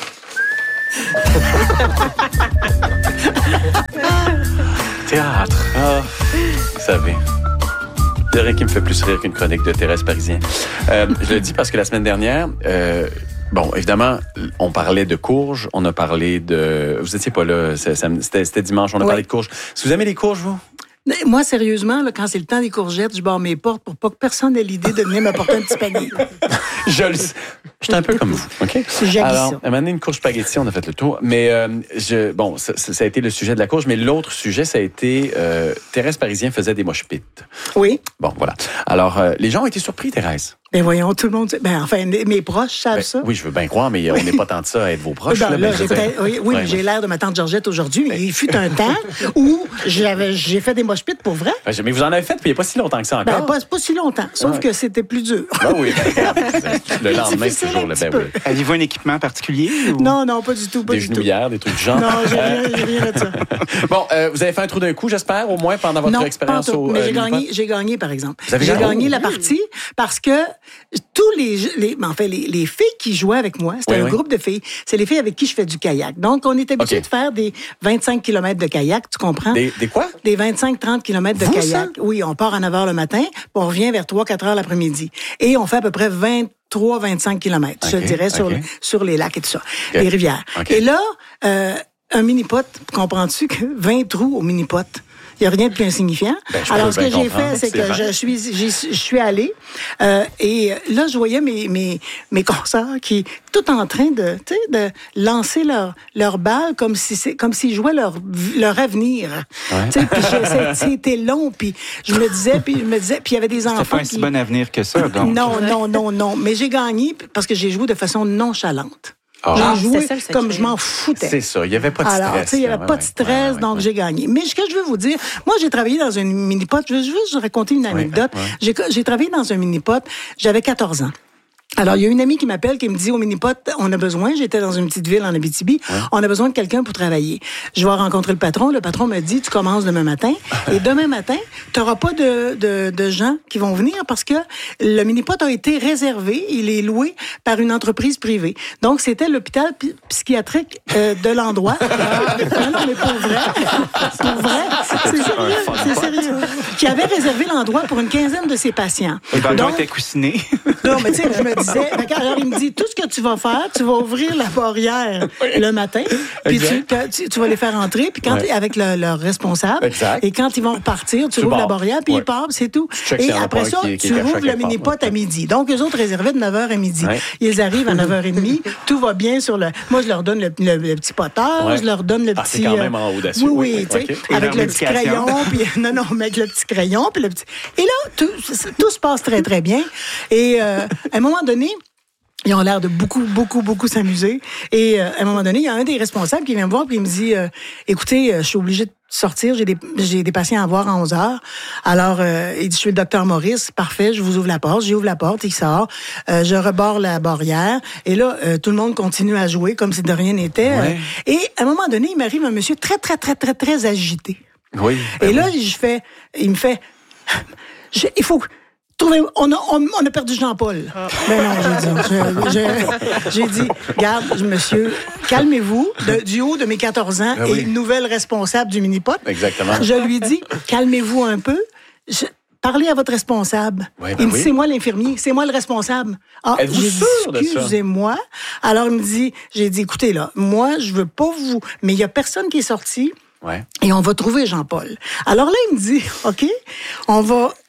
Théâtre. Vous savez... Il y a rien qui me fait plus rire qu'une chronique de Thérèse Parisien. Je le dis parce que la semaine dernière... évidemment, on parlait de courges, on a parlé de... Vous étiez pas là, c'était dimanche, on a parlé de courges. Est-ce que vous aimez les courges, vous? Moi, sérieusement, là, quand c'est le temps des courgettes, je barre mes portes pour pas que personne ait l'idée de venir m'apporter un petit panier. Je suis un peu comme vous, OK? Alors, à un moment donné, une courge spaghetti, on a fait le tour. Mais, ça a été le sujet de la courge, mais l'autre sujet, ça a été... Thérèse Parisien faisait des mosh pits. Oui. Bon, voilà. Alors, les gens ont été surpris, Thérèse. Ben voyons, tout le monde... mes proches savent ça. Oui, je veux bien croire, mais on n'est pas tant de ça à être vos proches. Mais j'ai l'air de ma tante Georgette aujourd'hui, mais il fut un temps où j'ai fait des mosh pits pour vrai. Mais vous en avez fait, puis il n'y a pas si longtemps que ça encore. Pas si longtemps, sauf que c'était plus dur. Oui, le lendemain, c'est toujours le bébé. Avez-vous un équipement particulier? Ou... Non, pas du tout. Des genouillères, des trucs du genre? Non, j'ai rien de ça. Bon, vous avez fait un trou d'un coup, j'espère, au moins pendant votre expérience au... Mais j'ai gagné, par exemple. J'ai gagné la partie parce que tous les filles qui jouaient avec moi, c'était un groupe de filles, c'est les filles avec qui je fais du kayak. Donc, on est habitué de faire des 25 km de kayak, tu comprends? Des quoi? Des 25-30 km de kayak. Ça? Oui, on part à 9 h le matin, puis on revient vers 3-4 h l'après-midi. Et on fait à peu près 23-25 km, je dirais, sur les lacs et tout ça, les rivières. Et là, un mini-pot, comprends-tu que 20 trous au mini-pot? Il n'y a rien de plus insignifiant. Alors, ce que j'ai fait, c'est que je suis allée et là, je voyais mes consoeurs qui, tout en train de lancer leur balle comme s'ils jouaient leur avenir. Puis c'était long, puis je me disais, puis il y avait des enfants. C'était pas un si bon avenir que ça, donc. Non. Mais j'ai gagné parce que j'ai joué de façon nonchalante. J'ai joué comme je m'en foutais. C'est ça, il n'y avait pas de stress. Alors, il n'y avait pas de stress, donc j'ai gagné. Mais ce que je veux vous dire, moi, j'ai travaillé dans une mini-pot. Je veux juste vous raconter une anecdote. J'ai travaillé dans un mini-pot, j'avais 14 ans. Alors, il y a une amie qui m'appelle, qui me dit, au mini-pot, on a besoin, j'étais dans une petite ville en Abitibi, on a besoin de quelqu'un pour travailler. Je vais rencontrer le patron me dit, tu commences demain matin, et demain matin, tu n'auras pas de gens qui vont venir parce que le mini-pot a été réservé, il est loué par une entreprise privée. Donc, c'était l'hôpital psychiatrique de l'endroit. Non, mais pour vrai. C'est sérieux. Qui avait réservé l'endroit pour une quinzaine de ses patients. Le ballon était coussiné. Non, mais tu sais, je me disais, alors il me dit, tout ce que tu vas faire, tu vas ouvrir la barrière le matin, puis tu vas les faire entrer, puis avec leur responsable, et quand ils vont repartir, tu ouvres la barrière, puis ils partent, c'est tout. Et après ça, tu ouvres le mini-pot à midi. Donc, eux autres réservaient de 9h à midi. Ils arrivent à 9h30, tout va bien sur le... Moi, je leur donne le petit potage, je leur donne le petit... c'est quand même en audacieux. Oui, tu sais, avec le petit crayon, puis... Non, mais avec le petit crayon, puis le petit... Et là, tout se passe très, très bien. Et à un moment donné, ils ont l'air de beaucoup s'amuser. Et à un moment donné, il y a un des responsables qui vient me voir et il me dit, écoutez, je suis obligé de sortir, j'ai des patients à voir à 11 h. Alors, il dit, je suis le docteur Maurice, parfait, je vous ouvre la porte. J'ouvre la porte, il sort, je reborde la barrière. Et là, tout le monde continue à jouer comme si de rien n'était. Et à un moment donné, il m'arrive un monsieur très agité. Oui. Et là, il me fait, il faut... On a perdu Jean-Paul. Ben non, j'ai dit, regarde, monsieur, calmez-vous, du haut de mes 14 ans et nouvelle responsable du mini-pot. Exactement. Je lui dis, calmez-vous un peu. Parlez à votre responsable. Il me dit, c'est moi l'infirmier, c'est moi le responsable. Êtes-vous sûr de ça? Excusez-moi. Alors, il me dit, j'ai dit, écoutez, là, moi, je veux pas vous... Mais il y a personne qui est sorti. Et on va trouver Jean-Paul. Alors là, il me dit, OK, on va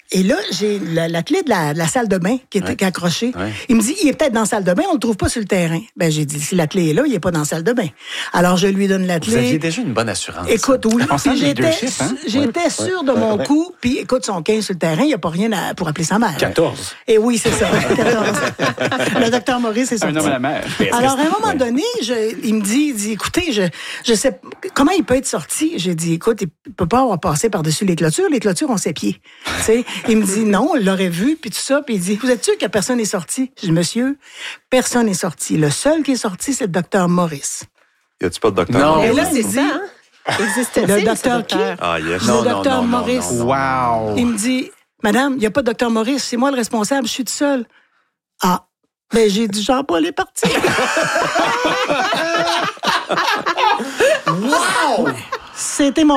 Et là, j'ai la clé de la salle de bain qui est accrochée. Ouais. Il me dit, il est peut-être dans la salle de bain, on le trouve pas sur le terrain. Ben, j'ai dit, si la clé est là, il est pas dans la salle de bain. Alors, je lui donne la clé. Vous aviez déjà une bonne assurance. Écoute, oui. J'étais sûr de mon coup. Puis, écoute, son 15 sur le terrain, il n'y a pas rien pour appeler sa mère. 14. Et oui, c'est ça. 14. Le docteur Maurice est sorti. Un homme à la mer. Alors, à un moment donné, il me dit, écoutez, je sais, comment il peut être sorti? J'ai dit, écoute, il peut pas avoir passé par-dessus les clôtures. Les clôtures ont ses pieds. Tu sais, il me dit, non, on l'aurait vu, puis tout ça. Puis il dit, vous êtes sûr que personne n'est sorti? Je dis, monsieur, personne n'est sorti. Le seul qui est sorti, c'est le docteur Maurice. Y a-tu pas de docteur Maurice? Non, mais là, c'est ça, hein? Existait-il, le docteur qui? Ah, yes. Le docteur Maurice. Wow. Il me dit, madame, il n'y a pas de docteur Maurice, c'est moi le responsable, je suis tout seul. Ah, ben j'ai dit, Jean-Paul est parti. Wow! C'était mon